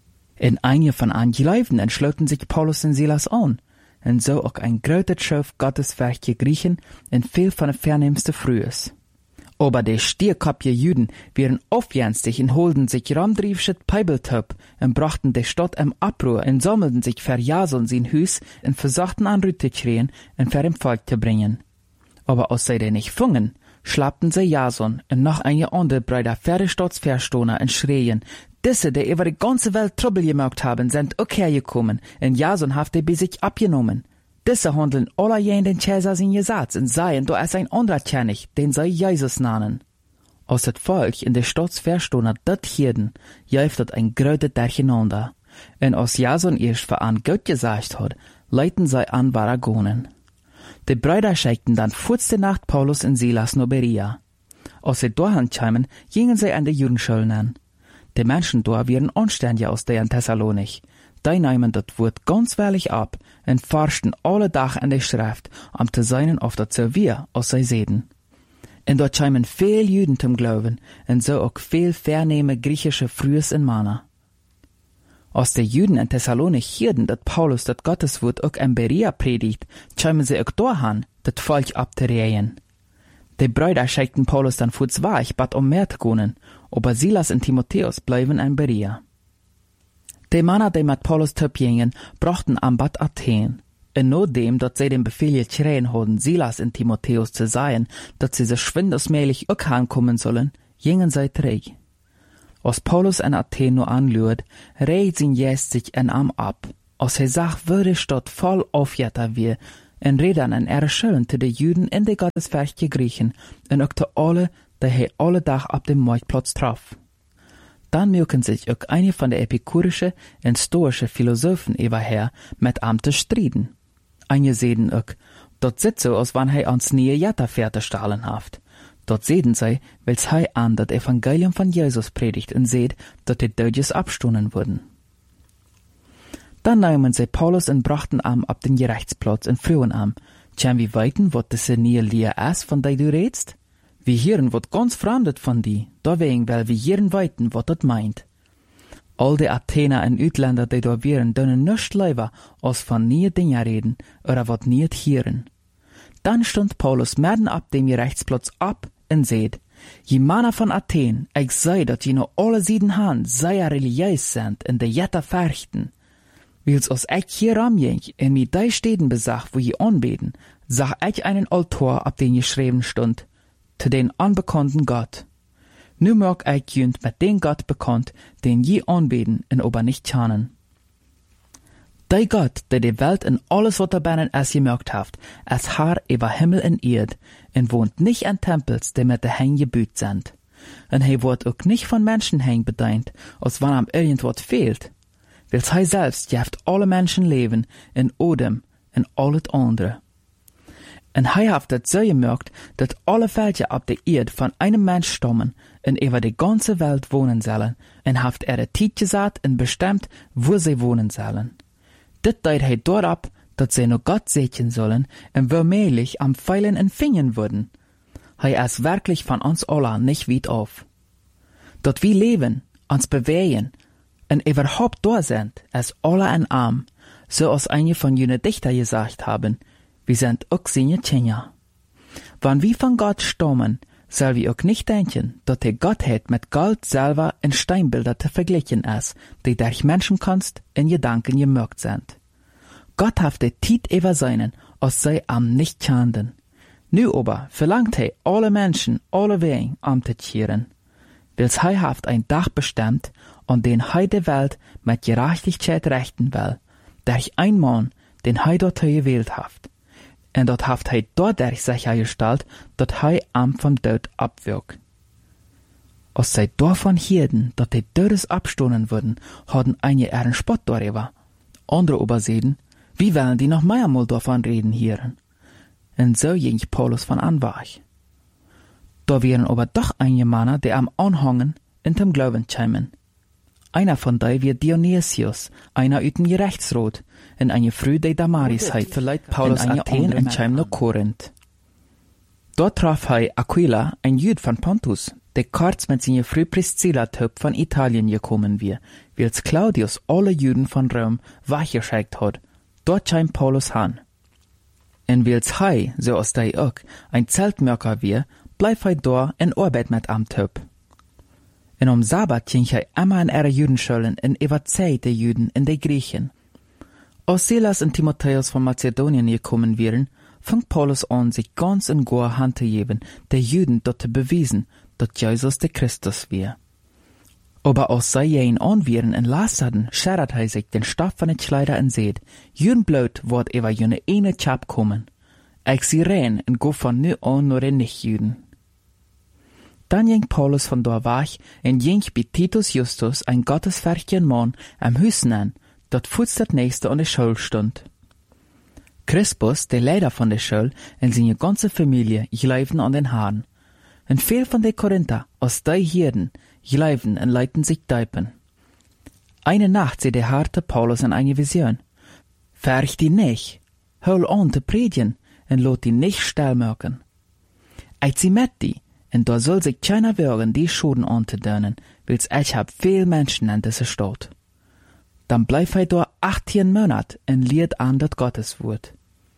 A: Und einige von an Gläubigen entschlossen sich Paulus und Silas an, und so auch ein größer Schiff Gotteswerk Griechen und viel von der vernehmste Frühes. Aber die stierkopje Juden wären aufjänstig und holden sich ramdriefschet Peibeltöp und brachten die Stadt im Abruhr und sammelten sich für Jason sein Hus und versuchten an Rüte schreien und für dem Volk zu bringen. Aber als sie den nicht fungen, schlappten sie Jason und noch einige andere Brüder für die Staatsverstohner und schreien, diese, die über die ganze Welt Trouble gemacht haben, sind okay gekommen und Jason hat die bei sich abgenommen. Diese handeln alle jen den Cäsar sin Gesetz und seien, da es ein anderer König, den sie Jesus nannen. Als het Volk in der Staatsverstohner dat hierden, jäuftet ein größer Durcheinander. Und als Jason erst für an Gott gesagt hat, leiten sie an Varagonen. Die Brüder schickten dann furzte Nacht Paulus und Silas nach Berea. Als sie dahin kamen, gingen sie an die Judenschule an. Die Menschen dort wären anständig aus der in Thessalonich. Die nahmen das Wort ganz wahrlich ab und forschten alle Tag an der Schrift, um zu sein auf das so wir, als sie sehen. Und dort kamen viel Juden zum Glauben und so auch viel vernehme griechische Frühes und Männer. Als die Juden in Thessalonich hörten, dass Paulus das Gotteswort auch in Berea predigt, kamen sie auch dahin, das Volk abzurehen. Die Brüder schickten Paulus dann fuß weich, bat um mehr zu gehen, aber Silas und Timotheus bleiben in Berea. Die Männer, die mit Paulus töpfingen, brachten am Bad Athen. Und nur dem, dass sie den Befehl geschrien hatten, Silas und Timotheus zu sein, dass sie sich schwindesmäßig auch ankommen sollen, gingen sie zurück. Als Paulus in Athen nur anluert, reiht sein Geist sich en Arm ab. Als hij zag waar de stad voll aufjetta weer, en redan en er schulden te de Juden in de Gotteswerk Griechen, en ook te alle, die hij alle dag op dem Marktplatz traf. Dann mögen sich auch eine von der epikurische und stoische Philosophen überher mit am te striden. Einige sehen auch, dort sitzt so, als wann hij ans nie jetta Pferde stahlen haft. Dort sehen sie, weil's hij an das Evangelium von Jesus predigt und seht, dat die Deutsches abstunden wurden. Dann nahmen sie Paulus und brachten am ab den Gerechtsplatz in Frauenarm. Tjan wie weiten, wat das nie leer ist, von der du redst? Wir hören wat ganz fremdet von die, deswegen weil wir hören weiten, wat dat meint. All die Athener und Utländer, die da wären, dürfen nicht lieber, als von nie Dinge reden, oder wat niet hören. Dann stund Paulus mitten ab dem Gerechtsplatz ab und seht, je Männer von Athen, ich sei, dat je noch alle sieben han, sei religiös sind, in de jetta verchten. Wils als ich hier ramjeng, in mi die Städten besach, wo je anbeten, sah ich einen Altar, ab den geschrieben stund, zu den unbekannten Gott. Nu mag ich jünd mit den Gott bekannt, den je anbeten und aber nicht kennen. Der Gott, der die Welt und alles, was darin es gemerkt hat, es Herr über Himmel und Erd, und wohnt nicht in Tempels, die mit der Hängen gebüht sind. Und er wird auch nicht von Menschenhängen bedient, als wenn ihm irgendwas fehlt. Wils hij selbst jeft alle Menschen leben in Odem und alles andere. Und hij hat das so gemerkt, dass alle Völker auf der Erde von einem Mensch stammen und über die ganze Welt wohnen sollen, und hat er die Zeit gesagt und bestimmt, wo sie wohnen sollen. Das deut hij dort ab, dass sie nur Gott segnen sollen und womöglich am Pfeilen und Fingern würden. Hij ist wirklich von uns allen nicht weit auf. Dort wir leben, uns bewegen, und überhaupt da sind, als alle ein Arm, so als einige von jenen Dichter gesagt haben, wir sind auch seine Kinder. Wenn wir von Gott stammen, soll wir auch nicht denken, dass die Gottheit mit Gold, Silber und Steinbilder zu vergleichen ist, die durch Menschenkunst in Gedanken gemerkt sind. Gott hat die Zeit über seinen, als sei am nicht kannten. Nu aber verlangt er alle Menschen, alle Wegen, am zu kehren. Wils hij haft ein Dach bestimmt, an den hij de Welt mit Gerechtigkeit rechten will, durch ein Mann, den hij dort gewählt haft. Und dort haft hij dadurch sichergestellt, dat hij am vom Tod abwirkt. Als zij davon hierden, dat die Todes abstoßen würden, hatten einige ihren Spott darüber. Andere aber sehen, wie wollen die noch mehrmal davon reden hören? Und so ging Paulus von anwach. Da wären aber doch einige Männer, die am Anhangen in dem Glauben kämen. Einer von denen wird Dionysius, einer aus dem Gerechtsrat, in eine Früh der Damaris heit, vielleicht Paulus in Athen und käm nach Korinth. Dort traf er Aquila, ein Jüd von Pontus, der kurz mit seiner Früh Priscilla-Typ von Italien gekommen wir, wils Claudius alle Juden von Rom weggeschickt hat. Dort käm Paulus han. Und wils hei, so als der auch, ein Zeltmörker wir, bleib hei da in Arbeit mit am Typ. Und am Sabbat ging er immer in ihre Judenschulen und überzeugt die Juden in die Griechen. Als Silas und Timotheus von Mazedonien gekommen wären, fing Paulus an, sich ganz in gar Hand zu geben, den Juden dort zu beweisen, dass Jesus der Christus wäre. Aber als sie ihn anwären und las hatten, schert er sich den Stoff von den Kleider und seht, Judenblut wird über jene eine Chap kommen. Ich sie rein und go von nu an nur den Nicht-Juden. Dann ging Paulus von da weg und ging bei Titus Justus, ein gottesfürchtiger Mann, am Hüssen an, dort fuß das nächste an der Schule stund. Crispus, der Leiter von der Schule, und seine ganze Familie, gleiften an den Haaren. Und viel von den Korinther, aus die Hirden, gleiften und leiten sich deipen. Eine Nacht sieht der harte Paulus in eine Vision. Färcht die nicht, hol an zu predigen, und lot die nicht stillmerken. Ich sie mit die, und da soll sich keiner wagen, die Schuden anzudönen, wils ich hab viel Menschen in dieser Stadt. Dann bleib er da achtzehn Monate und lehrt an das Gotteswort.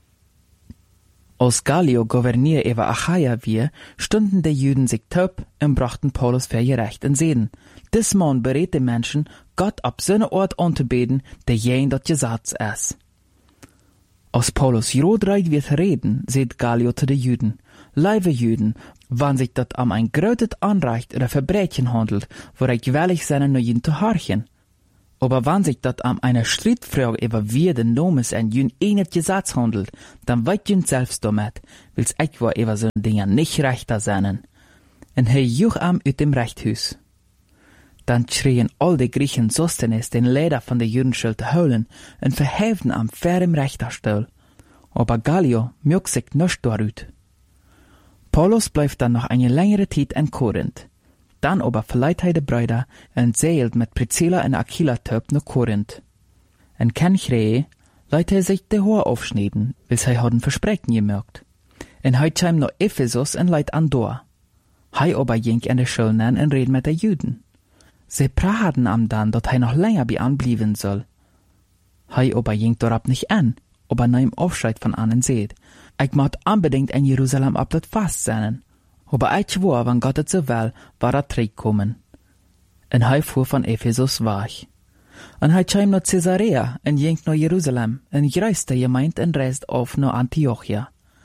A: Als Gallio Gouverneur über Achaia wir, stunden die Juden sich taub und brachten Paulus für gerecht und sehen, dis Mann berät die Menschen, Gott ab seine Ort anzubeten, der jen dat gesagt ist. Als Paulus jodreit wird reden, seht Gallio zu den Juden, Leibe Juden, wann sich dort um ein großes Anrecht oder Verbrechen handelt, wo ich gewährlich sein nur jün zu horchen. Aber wenn sich dort um eine Streitfrage über wie den Nomes en jün enet Gesetz handelt, dann weiß jün selbst damit, wils ich war über so Dinge nicht rechter sein. En he juch am ut dem Rechthus. Dann schrien all die Griechen Sosthenes den Leder von der Judenschuld zu holen und verheften am fair im Richterstuhl. Aber Gallio mögt sich nicht darüt. Paulus bleibt dann noch eine längere Zeit in Korinth. Dann aber verleiht er die Brüder und seilt mit Priscilla und Aquila töp nach Korinth. In Kenchreie leiht er sich die Haare aufschneiden, bis er hat ein Versprechen gemerkt. Und er kam nach Ephesus und leiht an Dor. Er aber ging in der Schule und red mit den Juden. Sie praten am dann, dass er noch länger bei anblieben soll. Er aber ging darauf nicht an, aber nahm Aufschreit von an und seht, ich mag unbedingt in Jerusalem ab das Fast sein. Aber ich schwor, wenn Gott es so will, war er zurückkommen. Und er fuhr von Ephesus weg. Und er kam nach Caesarea und ging nach Jerusalem und reiste gemeint und reist auf nach Antiochia.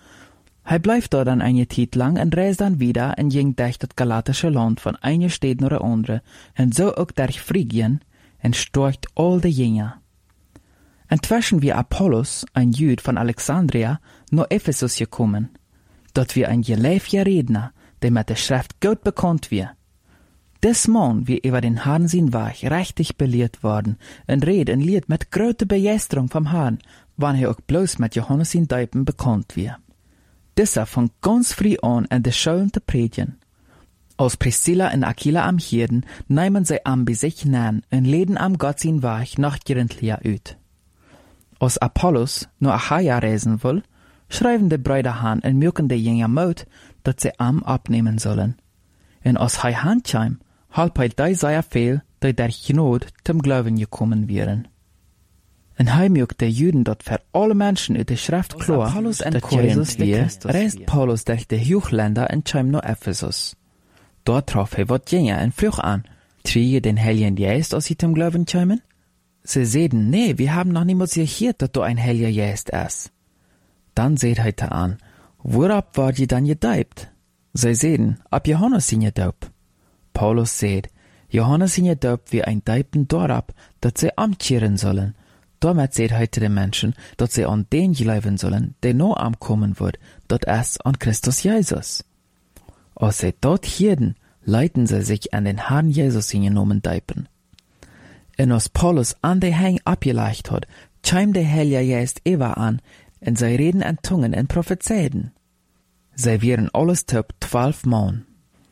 A: Er bleibt dort dann eine Zeit lang und reist dann wieder und ging durch das galatische Land von einer Stadt nach der andere und so auch durch Phrygien und storcht all die Jünger. Inzwischen wie Apollos, ein Jude von Alexandria, nach Ephesus gekommen. Dort wie ein geleefter Redner, der mit der Schrift gut bekannt wird. Des Mann wie über den Herrn sein Weg richtig belehrt worden und red und lied mit großer Begeisterung vom Herrn, wann er auch bloß mit Johannes in Deipen bekannt wird. Dieser fängt ganz früh an, in der Schulen zu predigen. Als Priscilla und Aquila am Hirden, nehmen sie am bei sich nahen und leden am Gott sein Weg nach Korinthia ut. Als Apollos nur Achaia reisen will, schreiben die Brüder an und mögen die Jünger Mut, dass sie am abnehmen sollen. Und als er heimkam, halb er die sehr viel, die durch Not zum Glauben gekommen wären. Und er mögt die Juden dort für alle Menschen in der Schrift klar, dass Jesus wir, reist Paulus durch die Hochländer und kam nach Ephesus. Dort traf er wat Jünger und frug an, triege den Heiligen Geist, als sie zum Glauben kamen? Sie sehen, nee, wir haben noch niemals gehört, dass du ein Heiliger Geist ist. Dann seht er an, worab war je dann gedeibt? Sie sehen, ab Johannes sind gedaubt. Paulus seht, Johannes sind gedaubt wie ein Deibten dorab, dass sie amtkehren sollen. Damit seht heute die Menschen, dass sie an den glauben sollen, der noch ankommen wird, das ist an Christus Jesus. Als sie dort hirden, leiten sie sich an den Herrn Jesus hingenommen deipen. Und als Paulus an die Hang abgelegt hat, kam der Heilige Geist Eva an, und sie reden an Zungen und prophezeiden. Sie wären alles top zwölf Mann.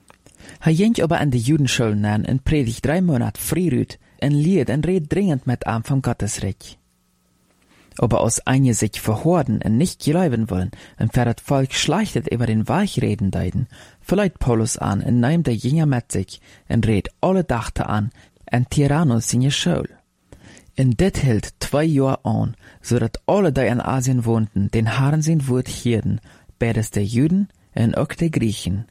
A: Er ging aber an die Judenschulen an und predigt drei Monate frührüt und lied und red dringend mit ihm vom Gottesreich. Aber als einige sich verhorden und nicht glauben wollen und für das Volk schlechtet über den Weg reden deiden, verleiht Paulus an und nimmt der Jünger mit sich und red alle Dachte an und Tyrannus in die Schule. Und dit hielt zwei Jahre an, so dat alle, die in Asien wohnten, den Herrn sein Wort hierden, beides der Juden und auch der Griechen.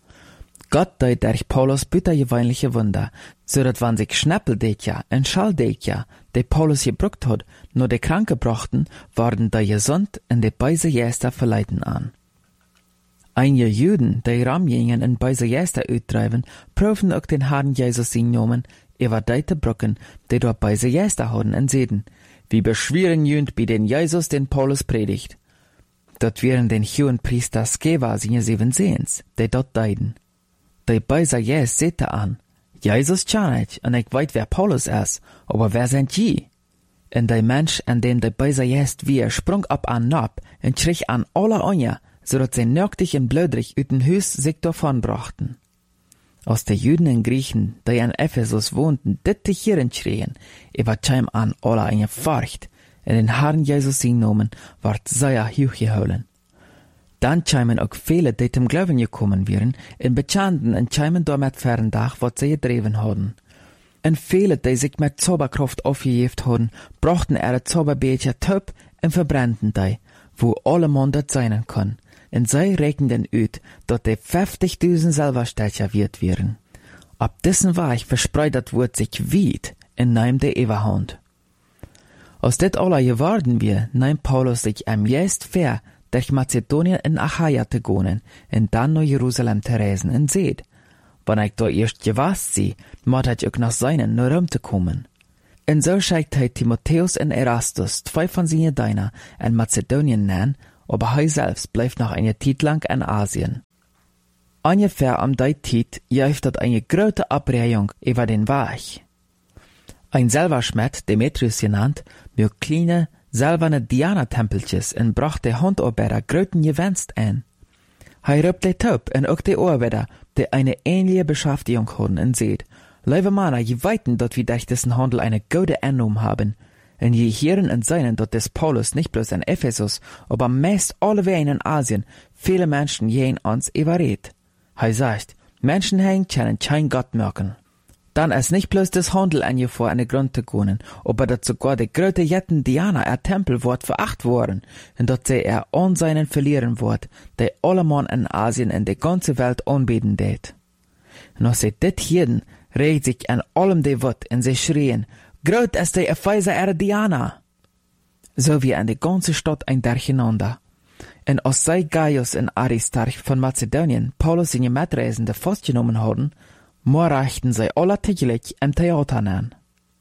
A: Gott deut durch Paulus bittergewöhnliche Wunder, so dat wann sich Schnäppeldekja und Schalldekja, die Paulus gebruckt hat, nur die Kranke brachten, waren die gesund und die beise Jäster verleiten an. Einige Juden, die Ramjingen und beise Jäster uttreiben, prüfen auch den Herrn Jesus in Nomen, über deite Brücken, die dort beise Jäster haben und sehen, wie beschweren jünd bei den Jesus den Paulus predigt. Dort wären den hohen Priester Skeva seine sieben Sehens, die dort deiden. Die beise Jäs sehte an, Jesus kann ich, und ich weiß, wer Paulus ist, aber wer sind je? Und der Mensch, an dem der beise Jäs wir, sprung ab an Nab und schrie an alle Anja, so dat sie nördlich und blödrich ut den Hüs sich davon brachten. Aus der Juden und Griechen, die in Ephesus wohnten, ditte hierin schrien, über kam an alle eine Furcht, in den Herrn Jesus genommen, ward sehr hochgeholen. Dann kamen auch viele, die zum Glauben gekommen wären, in bekannten und kamen damit fern Dach, was sie gedreven hadden. Und viele, die sich mit Zauberkraft aufgejeft hadden, brachten ihre Zauberbecher töp und verbrannten die, wo alle Mann dort sein kann. Und sie rechneten ut, dass die fünfzigtausend Silberstecher wert wären. Ab dessen Weg verspreitert wurde sich weit in nahm der Everhand. Aus det alle geworden wir, nahm Paulus sich am Geist fair, durch Mazedonien in Achaia te gonen, en dann nach Jerusalem te reisen en seed. Wann ich da erst gewast sie, moet ich auch nach seinen naar Rom te kommen. En so schickt hij Timotheus en Erastus, zwei von seinen Dienern, in Mazedonien nennen, aber hij selbst bleibt noch eine Zeit lang in Asien. Ungefähr am die Zeit jäuft dort eine große Abreihung über den Weg. Ein selber Schmied, Demetrius genannt, mit kleine, silberne Diana-Tempeltjes en brachte Handarbeiter gröten Gewenst ein. Hij roept die Taub en ook die Arbeiter, die eine ähnliche Beschäftigung haben en seht, liebe Männer, je weiten, dat wir durch diesen Handel eine gute Annahme haben, en je hören und sehen, dat des Paulus nicht bloß in Ephesus, aber meist alleweg in Asien viele Menschen jen uns überredet. Hij sagt, Menschen hängen können kein Gott merken. Dann ist nicht bloß das Handel angefordert, an den Grund zu gehen, aber dat sogar die große Jetten Diana er Tempel wird veracht worden, und dat sie er an seinen verlieren wird, die alle Mann in Asien und die ganze Welt anbeten det. Und als sie dit hielden, regt sich an allem die Wut, und sie schrien, Groot ist die Epheser er Diana! So wie an die ganze Stadt ein Durcheinander. Und als sei Gaius und Aristarch von Mazedonien Paulus in die Mitreisende festgenommen haben, morgen sie alle täglich im Theater an.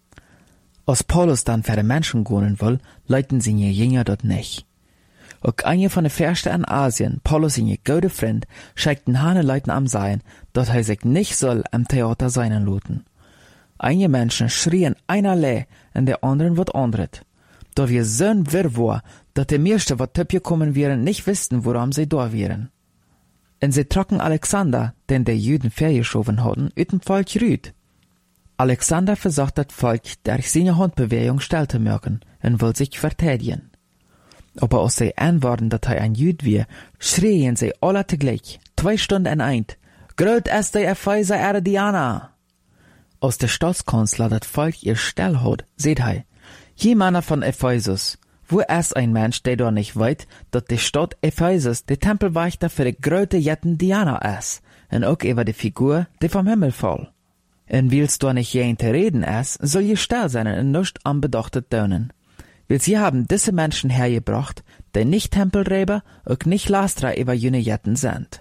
A: Als Paulus dann für die Menschen gehen will, leiten sie ihr Jünger dort nicht. Auch eine von den Fürsten in Asien, Paulus in ihr gute Freund, schickt den Hane Leuten am Sein, dass er sich nicht soll im Theater seinen luten. Einige Menschen schrien einerlei, und der anderen wird anderet. Da wir so ein Wirrwarr, dass die meisten, was töpje kommen wären, nicht wussten, woran sie da wären. Und sie trocken Alexander, den der Juden vergeschoben hatten, ut dem Volk rüd. Alexander versucht das Volk durch seine Handbewegung still zu merken und will sich verteidigen. Aber als sie antworten, dass er ein Jud war, schrien sie alle zugleich, zwei Stunden in ein, Groot ist der Epheser er Diana! Als der Staatskanzler das Volk ihr still hat, seht er, je Männer von Ephesus, wo ist ein Mensch, der doch nicht weiß, dass die Stadt Ephesus der Tempelwächter für die große Jetten Diana ist, und auch über die Figur, die vom Himmel fall. Und willst du nicht jeden zu reden ist, soll je still sein und nicht anbedachtet tönen. Weil sie haben diese Menschen hergebracht, die nicht Tempelräber und nicht Lastra über jene Jetten sind.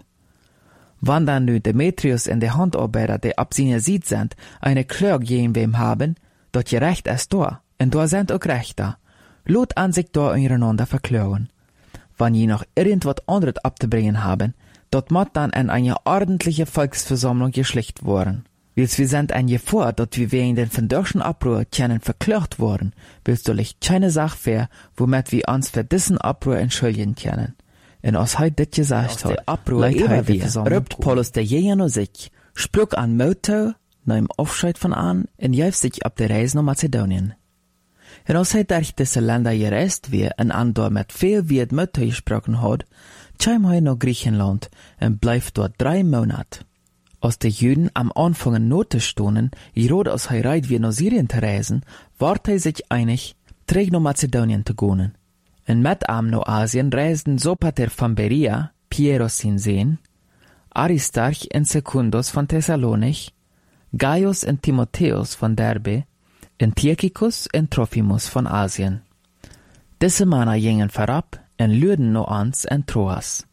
A: Wann dann nu Demetrius und die Handarbeiter, die ab seiner Sied sind, eine Klage gegen wem haben, dort je recht ist da, und da sind auch Rechter. Lot an sich da untereinander verklagen. Wann je noch irgendwas anderes abzubringen haben, dort muss dann in eine ordentliche Volksversammlung geschlicht worden. Wils wir sind ein Gefahr, dort wir wegen den verdorschen Abruhr können verklagt worden, willst du licht keine Sache fair, womit wir uns für diesen Abruhr entschuldigen können. Und als heute dit gesagt hat, leid er wir, rübt Paulus der Jäger nur sich, sprück an Motto, nach dem Aufscheid von an, und jäuf sich ab der Reise nach Mazedonien. Und als er durch diese Länder gereist wird und an dort mit viel Wirt Motto gesprochen hat, kam er nach Griechenland und bleibt dort drei Monate. Als die Juden am Anfang Note stonden, gerade als er reit wie nach Syrien zu reisen, ward er sich einig, träg nach Mazedonien zu gehen. Und mit am nach Asien reisten Sopater von Berea, Pieros sin Seen, Aristarch und Secundus von Thessalonich, Gaius und Timotheus von Derbe, und Tychicus und Trophimus von Asien. Diese Männer gingen vorab und lüden nach uns in Troas.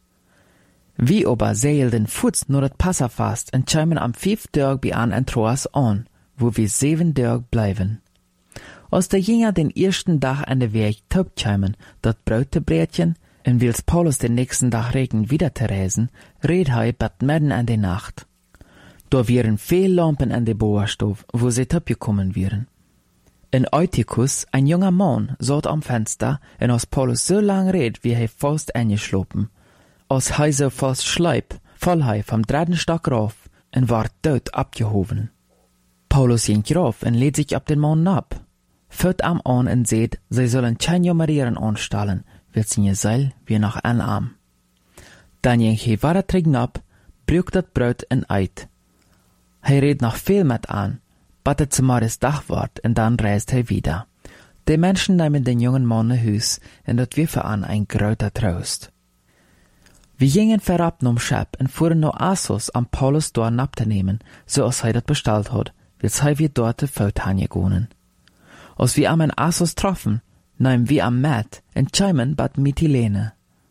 A: Wie aber seilten Fuß nur das Passafast und kämen am fünften Tag bei an in Troas an, wo wir sieben Tage bleiben. Als der Jünger den ersten Tag an der Weg taub kämen, dat Brötebrätchen, und wils Paulus den nächsten Tag regen wieder zu reisen, red er bat mitten an der Nacht. Da wären viel Lampen an der Bohrstuf, wo sie taub gekommen wären. In Eutychus, ein junger Mann, saß am Fenster, und als Paulus so lang red, wie er fast eingeschlopen. Als er so fast schleip, fall er vom dritten Stock rauf und war tot abgehoben. Paulus ging rauf und lädt sich ab den Mann ab. Führt am an und seht, sie sollen kein Jummerieren anstellen, wird sie Seil wie nach einem Arm. Dann ging er weiter trinken ab, brücht das Brot und eit. Er redet noch viel mit an, battet zum Maris Dach ward und dann reist er wieder. Die Menschen nehmen den jungen Mann nach Hus und das wir für an ein größer Trost. Wir gingen verab nom Schab und fuhren nach Assos am Paulus dort abzunehmen, so als er das bestellt hat, wils er wir dort Feldhanje gonen. Als wir am in Assos troffen, nahmen wir am Matt und kämen bad Mytilene.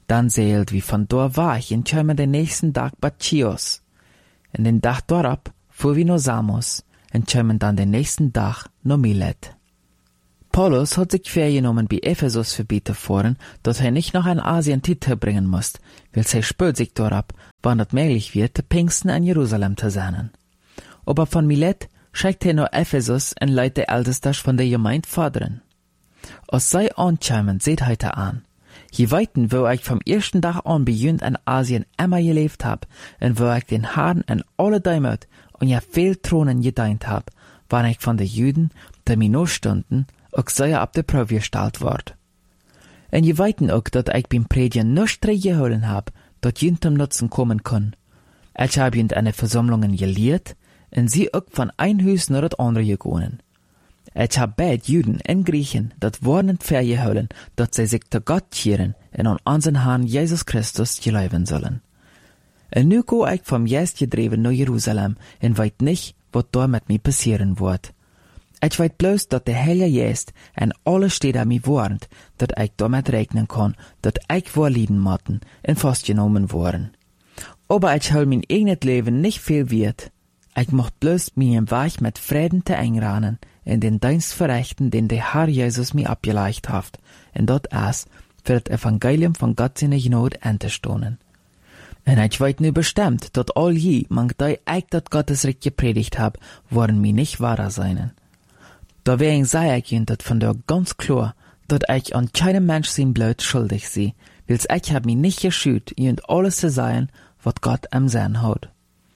A: Dann seelt wie von dort weg und kämen den nächsten Tag bei Chios. In den Tag darauf fuhr wir nach Samos und kämen dann den nächsten Tag nach Milet. Paulus hat sich vorgenommen, bei Ephesus vorbeizufahren, dass er nicht noch an Asien Titel bringen muss, weil er spürt sich darauf, wann es möglich wird, der Pfingsten in Jerusalem zu sein. Aber von Milet schickt er nach Ephesus und leitet die Ältesten von der Gemeinde fordern. Als sie ankämen, seht heute an. Je weiten, wo ich vom ersten Tag an beginnt in Asien immer gelebt hab, und wo ich den Herrn in alle Däumert und ja viel Thronen gedient hab, wann ich von den Juden, die mir noch stunden, auch sehr ab der Probe gestellt ward. Und je weiten auch, dass ich beim Predigen nichts geholen hab, dat jünt zum Nutzen kommen kann. Ich hab jünt eine Versammlungen gelehrt, und sie auch von ein Haus nach das andere gegangen. Ich hab beid Juden und Griechen dat warnend vergeholen, dat sie sich zu Gott kehren und an unseren Herrn Jesus Christus geleiben sollen. Und nu go ich vom Geist gedreven nach Jerusalem und weit nicht, wat da mit mir passieren wird. Ich weet bloß, dat der Heilige Geist en alle Städte mir warnt, dat ich damit rechnen kann, dat ich vorlieden matten und festgenommen worden. Aber ich hol mein eigenes Leben nicht viel wert. Ich mocht bloß meinen Weg mit Frieden zu einrahmen, in den Dienst verrichten, den der Herr Jesus mir abgeleicht hat, und dort ist, für das Evangelium von Gott seine Gnade anzustoßen. Und ich weet nu bestimmt, dat all je, man die ich dat Gottes Recht gepredigt hab, worden mir nicht wahrer seinen. Da wegen sei ich ihnen dat von der ganz klar, dat ich an keinem Mensch sein Blut schuldig sie, wils ich hab mich nicht geschüt, ihnen alles zu sein, wat Gott am Sinn hat.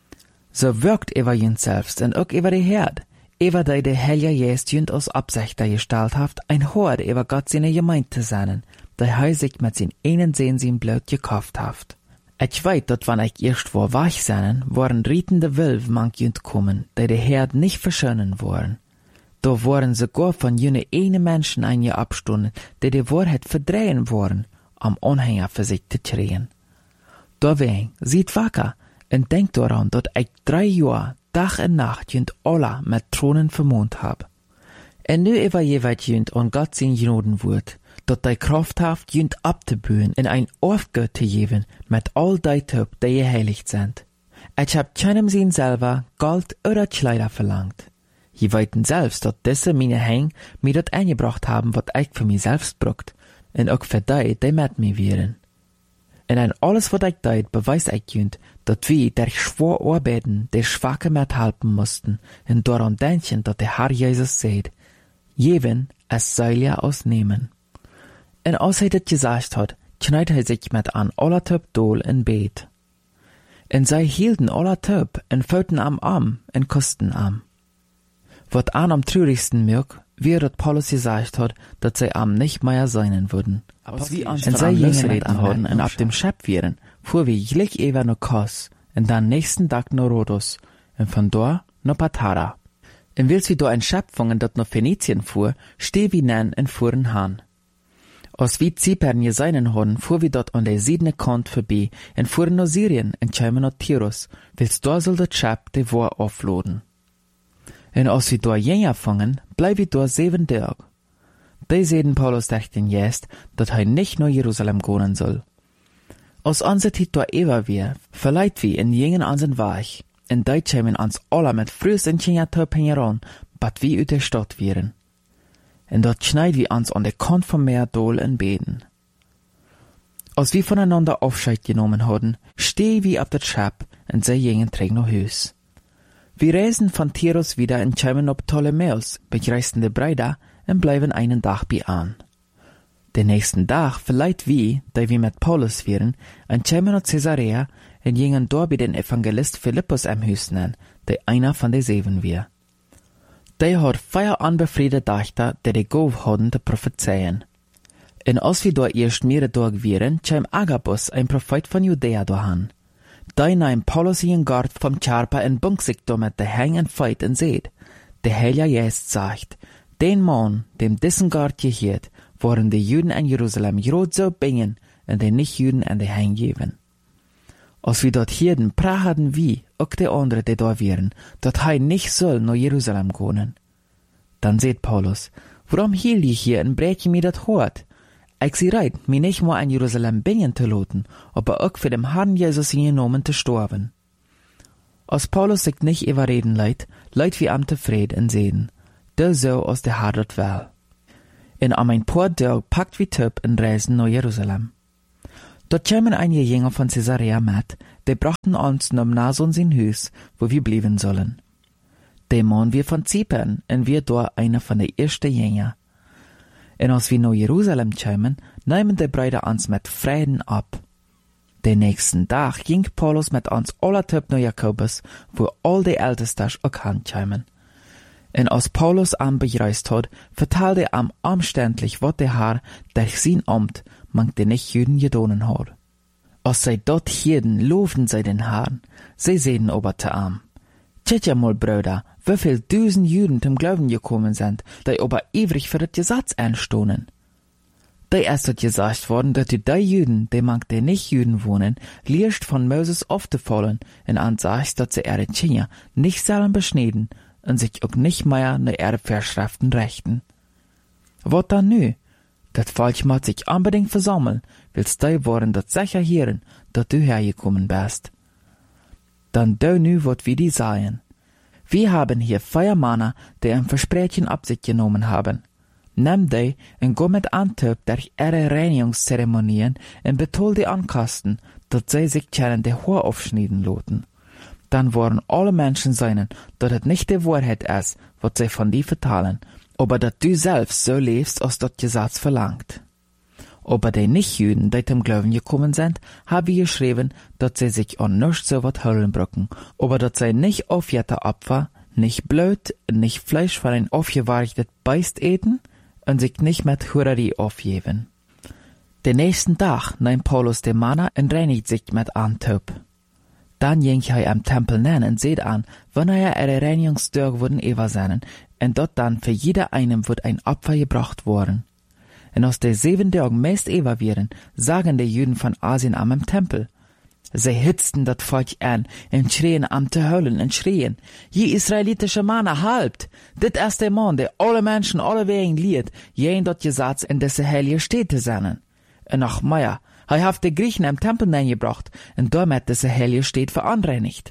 A: So wirkt über ihn selbst und auch über die Herd, über die der Heilige Geist ihn aus Absicht gestellt hat, ein Hort über Gott seine Gemeinde zu sein, der er sich mit seinen einen Sehn sein Blut gekauft hat. Ich weiß, dat wann ich erst vor wach sein, waren rietende Wölfe manch jünt kommen, die der Herd nicht verschönen wollen. Da waren sogar von jene eine Menschen ein abstunden, die die Wahrheit verdrehen wollen, am Anhänger für sich zu kriegen. Deswegen, seht wacker, und denkt daran, dass ich drei Jahre, Tag und Nacht, jünt alle mit Thronen vermont hab. Und nu über jeweils jünt an Gott sein Gnoden wird, dat die Kraft haft, jünt abzubühen, in ein Aufgott zu geben, mit all die Töp, die geheiligt sind. Ich hab keinem sein selber Gold oder Kleider verlangt. Je weiten selbst, dat diese meine Häng mir dat eingebracht haben, wat ich für mich selbst brucht, und auch für die, die mit mir wären. Und in alles, was ich deit, beweist ich jünt, dat wir der schwor arbeiten, der Schwache mit helfen mussten, und daran denken, dat der Herr Jesus sagt, jeden, es soll ja ausnehmen. Und als er das gesagt hat, kneit er sich mit an aller Töp Dol in Bet. Und sie hielten aller Töp und föten am Arm und küssten am. Wat an am traurigsten merk, wie dat Paulus gesagt hat, dat sie am nicht mehr sein würden. Und sie gingen mit anhaden und ab dem Schab wären, fuhr wir gleich ewer nach Kos, und dann nächsten Tag nach Rhodos, und von dort nach Patara. Und wils wir da ein Schab fangen, dat nach Phönizien fuhr, steh wie nen und fuhren han. Als wir Zypern geseinen haben, fuhr wir dort an der siedene Kant vorbei und fuhren nach Syrien und kämen nach Tyrus, wils da soll das Schab die War aufladen. Und als wir da jünger fangen, bleib wir da sieben Tage. Die sehen Paulus durch den Geist, dass er nicht nach Jerusalem gehen soll. Als unser Tit da ewer wir, verleiht wir in jenen unseren Weg, und die kämen uns alle mit Frühs und Kindertöp heran, bat wir ut der Stadt wären. Und dort schneid wir uns an der Kant vom Meer Dol und beten. Als wir voneinander Aufscheid genommen hatten, steh wir ab der Schab und sie gingen träg nach Hus. Wir reisen von Tyrus wieder und kämen ab Ptolemäus, begreisten die Breida und bleiben einen Tag bei an. Den nächsten Tag verleiht wir, da wir mit Paulus wären, und kämen nach Caesarea und gingen dort bei den Evangelist Philippus am Hus nennen, der einer von den Sieben wir. Der hat vier unbefriedete Dächter, die die Gauf hatten, zu prophezeien. Und als wir dort erst mehrere Tage wären, kam Agabus, ein Prophet von Judäa, dahin. Da nahm Paulus ihren Gart vom Charpa und bunk sich damit der Hang und Feit und seht. Der Heilige Geist sagt, den Mann, dem diesen Gart gehört, waren die Juden in Jerusalem grad so bingen und die Nicht-Juden an die Hang geben. Als wir dort hierden, prachten wir, auch die anderen, die da wären, dass er nicht soll nach Jerusalem gehen. Dann seht Paulus, warum hielt ich hier und breche mir das Hort? ich sie reit, mir nicht nur in Jerusalem bingen zu loten, aber auch für dem Herrn Jesus in genommen zu sterben. Als Paulus sich nicht überreden leidt, leidt wie am zufrieden in Seden, der so aus der Herr dort will. In am ein paar Tage packt wie Typ in Reisen nach Jerusalem. Dort kämen einige Jünger von Caesarea mit, die brachten uns nach Nason sein Haus, wo wir blieben sollen. Die Mann wir von Zypern, und wir dort einer von den ersten Jünger. Und als wir nach Jerusalem kämen, nehmen die Brüder uns mit Frieden ab. Den nächsten Tag ging Paulus mit uns aller Typ nach Jakobus, wo all die Ältesten auch ankämen. Und als Paulus am bereist hat, verteilte er am umständlich, was der Herr durch sein Amt mang den Nicht-Juden gedonen hat. Als sie dort hielten, lobten sie den Herrn. Sie sehen aber zu am. Tjet ja mal, Brüder, wieviel Dusen Juden zum Glauben gekommen sind, die aber ewig für das Gesetz einstohnen. Die ist dort gesagt worden, dass die drei Juden, die mang den Nicht-Juden wohnen, liest von Moses aufzufallen und ansagt, dass sie ihre Kinder nicht sollen beschneiden und sich auch nicht mehr nach ihre Vorschriften rechten. Was dann nu? Das Volk muss sich unbedingt versammeln, willst du wollen das sicher hören, dass du hergekommen bist. Dann du nu, wat wir die sagen. Wir haben hier vier Männer, die ein Versprechen ab sich genommen haben. Nimm die und go mit Antwerp durch ihre Reinigungszeremonien und betol die Ankasten, dass sie sich können die Haar aufschneiden loten. Dann wollen alle Menschen sein, dass es nicht die Wahrheit ist, was sie von dir vertalen, aber dass du selbst so lebst, als das Gesetz verlangt. Aber die Nicht-Juden, die zum Glauben gekommen sind, haben geschrieben, dass sie sich an nichts so was holen brücken, aber dass sie nicht aufjährte Opfer, nicht Blut, nicht Fleisch von ein aufgewarchtes Beist eten und sich nicht mit Hurerie aufgeben. Den nächsten Tag nimmt Paulus den Manna und reinigt sich mit Antwerp. Dann ging er am Tempel nennen und seht an, wann er ihre Reinigungstage wurden über seinen, und dort dann für jeder einem wird ein Opfer gebracht worden. Und aus den sieben Tagen meist über wären, sagen die Juden von Asien am Tempel. Sie hitzten das Volk an und schrien am zu heulen und schrien, je israelitische Männer, halbt! Dit ist der Mann, der alle Menschen alle wegen liet, jen dort Gesetz in diese heilige Städte seinen. Und noch mehr, er hat die Griechen am Tempel hineingebracht und damit diese heilige Städte verunreinigt.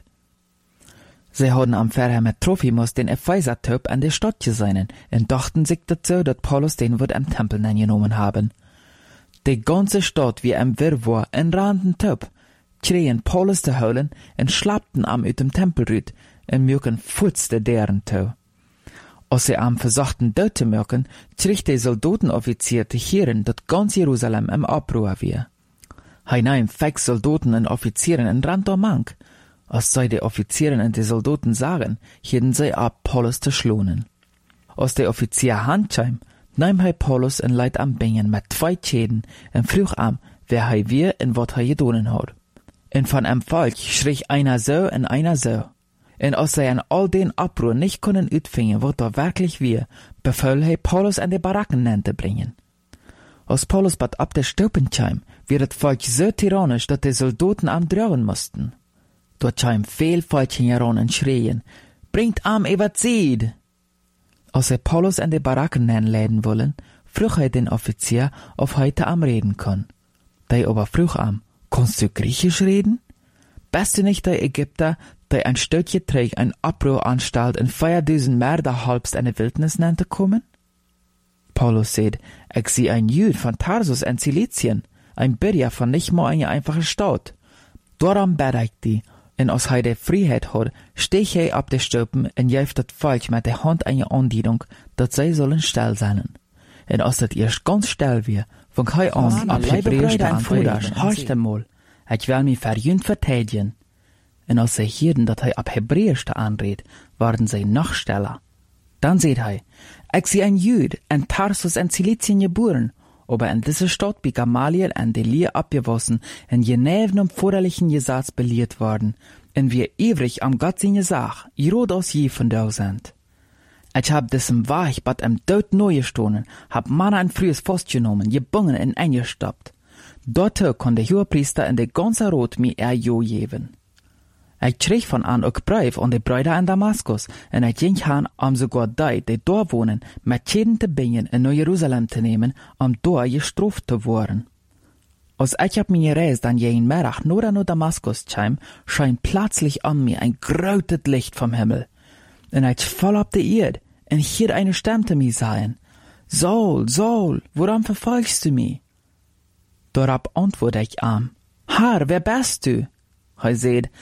A: Sie hadden am Verher mit Trophimus den Epheser-Typ an der Stadt gesehen und dachten sich dazu, dass Paulus den wird am Tempel genommen haben. Die ganze Stadt wie ein Wirrwarr in randen Typ, schrien Paulus zu holen und schlappten am ut dem Tempelrüt und mögen futzte deren zu. Als sie am versuchten dort zu mögen, schrie der Soldatenoffizier zu hören, dass ganz Jerusalem im Abruhr war. Hij nahm fix Soldaten und Offizieren in Randomang. Als sei die Offizieren und die Soldaten sagen, hielten sie ab, Paulus zu schlonen. Als der Offizier handscham, nahm hij Paulus in Leid am Bingen mit zwei Schäden und frug am, wer hij wir und wat hij gedonen hat. Und von einem Volk schrie einer so und einer so. Und als sie an all den Abruhr nicht können utfingen, wat da wirklich wir, befahl hij Paulus an die Baracken zu bringen. Als Paulus bat ab der Stupen kam, wird das Volk so tyrannisch, dass die Soldaten am drohen mussten. Dort kam viel Volk heran und schrien, bringt am Eberzid! Als er Paulus an die Baracken einladen wollen, frug er den Offizier, ob heute am reden kann. Der aber frug am, kannst du Griechisch reden? Bist du nicht der Ägypter, der ein Stöckchen trägt, ein Abruhr anstalt und feierdusen Mörder halbst eine Wildnis nannte kommen? Paulus sagt, ich sehe ein Jüd von Tarsus in Cilizien, ein Bürger von nicht mal einer einfachen Stadt. Darum bete ich die, und als er die Freiheit hat, steh er ab der Stupen und jäft das Volk mit der Hand eine Andienung, dass sie sollen still sein. Und als das erst ganz still wird, fang er an, ab Hebräisch zu antworten, horcht einmal, ich will mich verjünt verteidigen. Und als sie hörten, dass er ab Hebräisch anredet, waren sie noch stiller. Dann sagt er, ich sehe ein Jüd, in Tarsus in Cilizien geboren, aber in dieser Stadt bei Gamaliel an die Lehre abgewassen, in Geneven um vorderlichen Gesetz belehrt worden, und wir ewig am Gott seine Sache, rot aus je von da sind. Ich hab diesem Weich bad im Tod neu gestohlen, hab Manna ein frühes Fass genommen, gebungen und eingestoppt. Dort konnte der Hohepriester in der ganze Rot mir er jo geben. Ik kreeg van aan ook brief aan de bruiden in Damascus, en ik ging gaan om sogar die, die daar wonen, met Cheden te brengen en naar Jeruzalem te nemen, om daar gestraft te worden. Als ich op mijn reis dan jeden Mittag nur nach Damaskus kam, scheint plötzlich an mir ein großes Licht vom Himmel. Und ich fall auf die Erde, und hier eine Stimme zu mir sagen, Saul, Saul, warum verfolgst du mich? Darauf antworte ich ihm, Herr, wer bist du? Er sagt,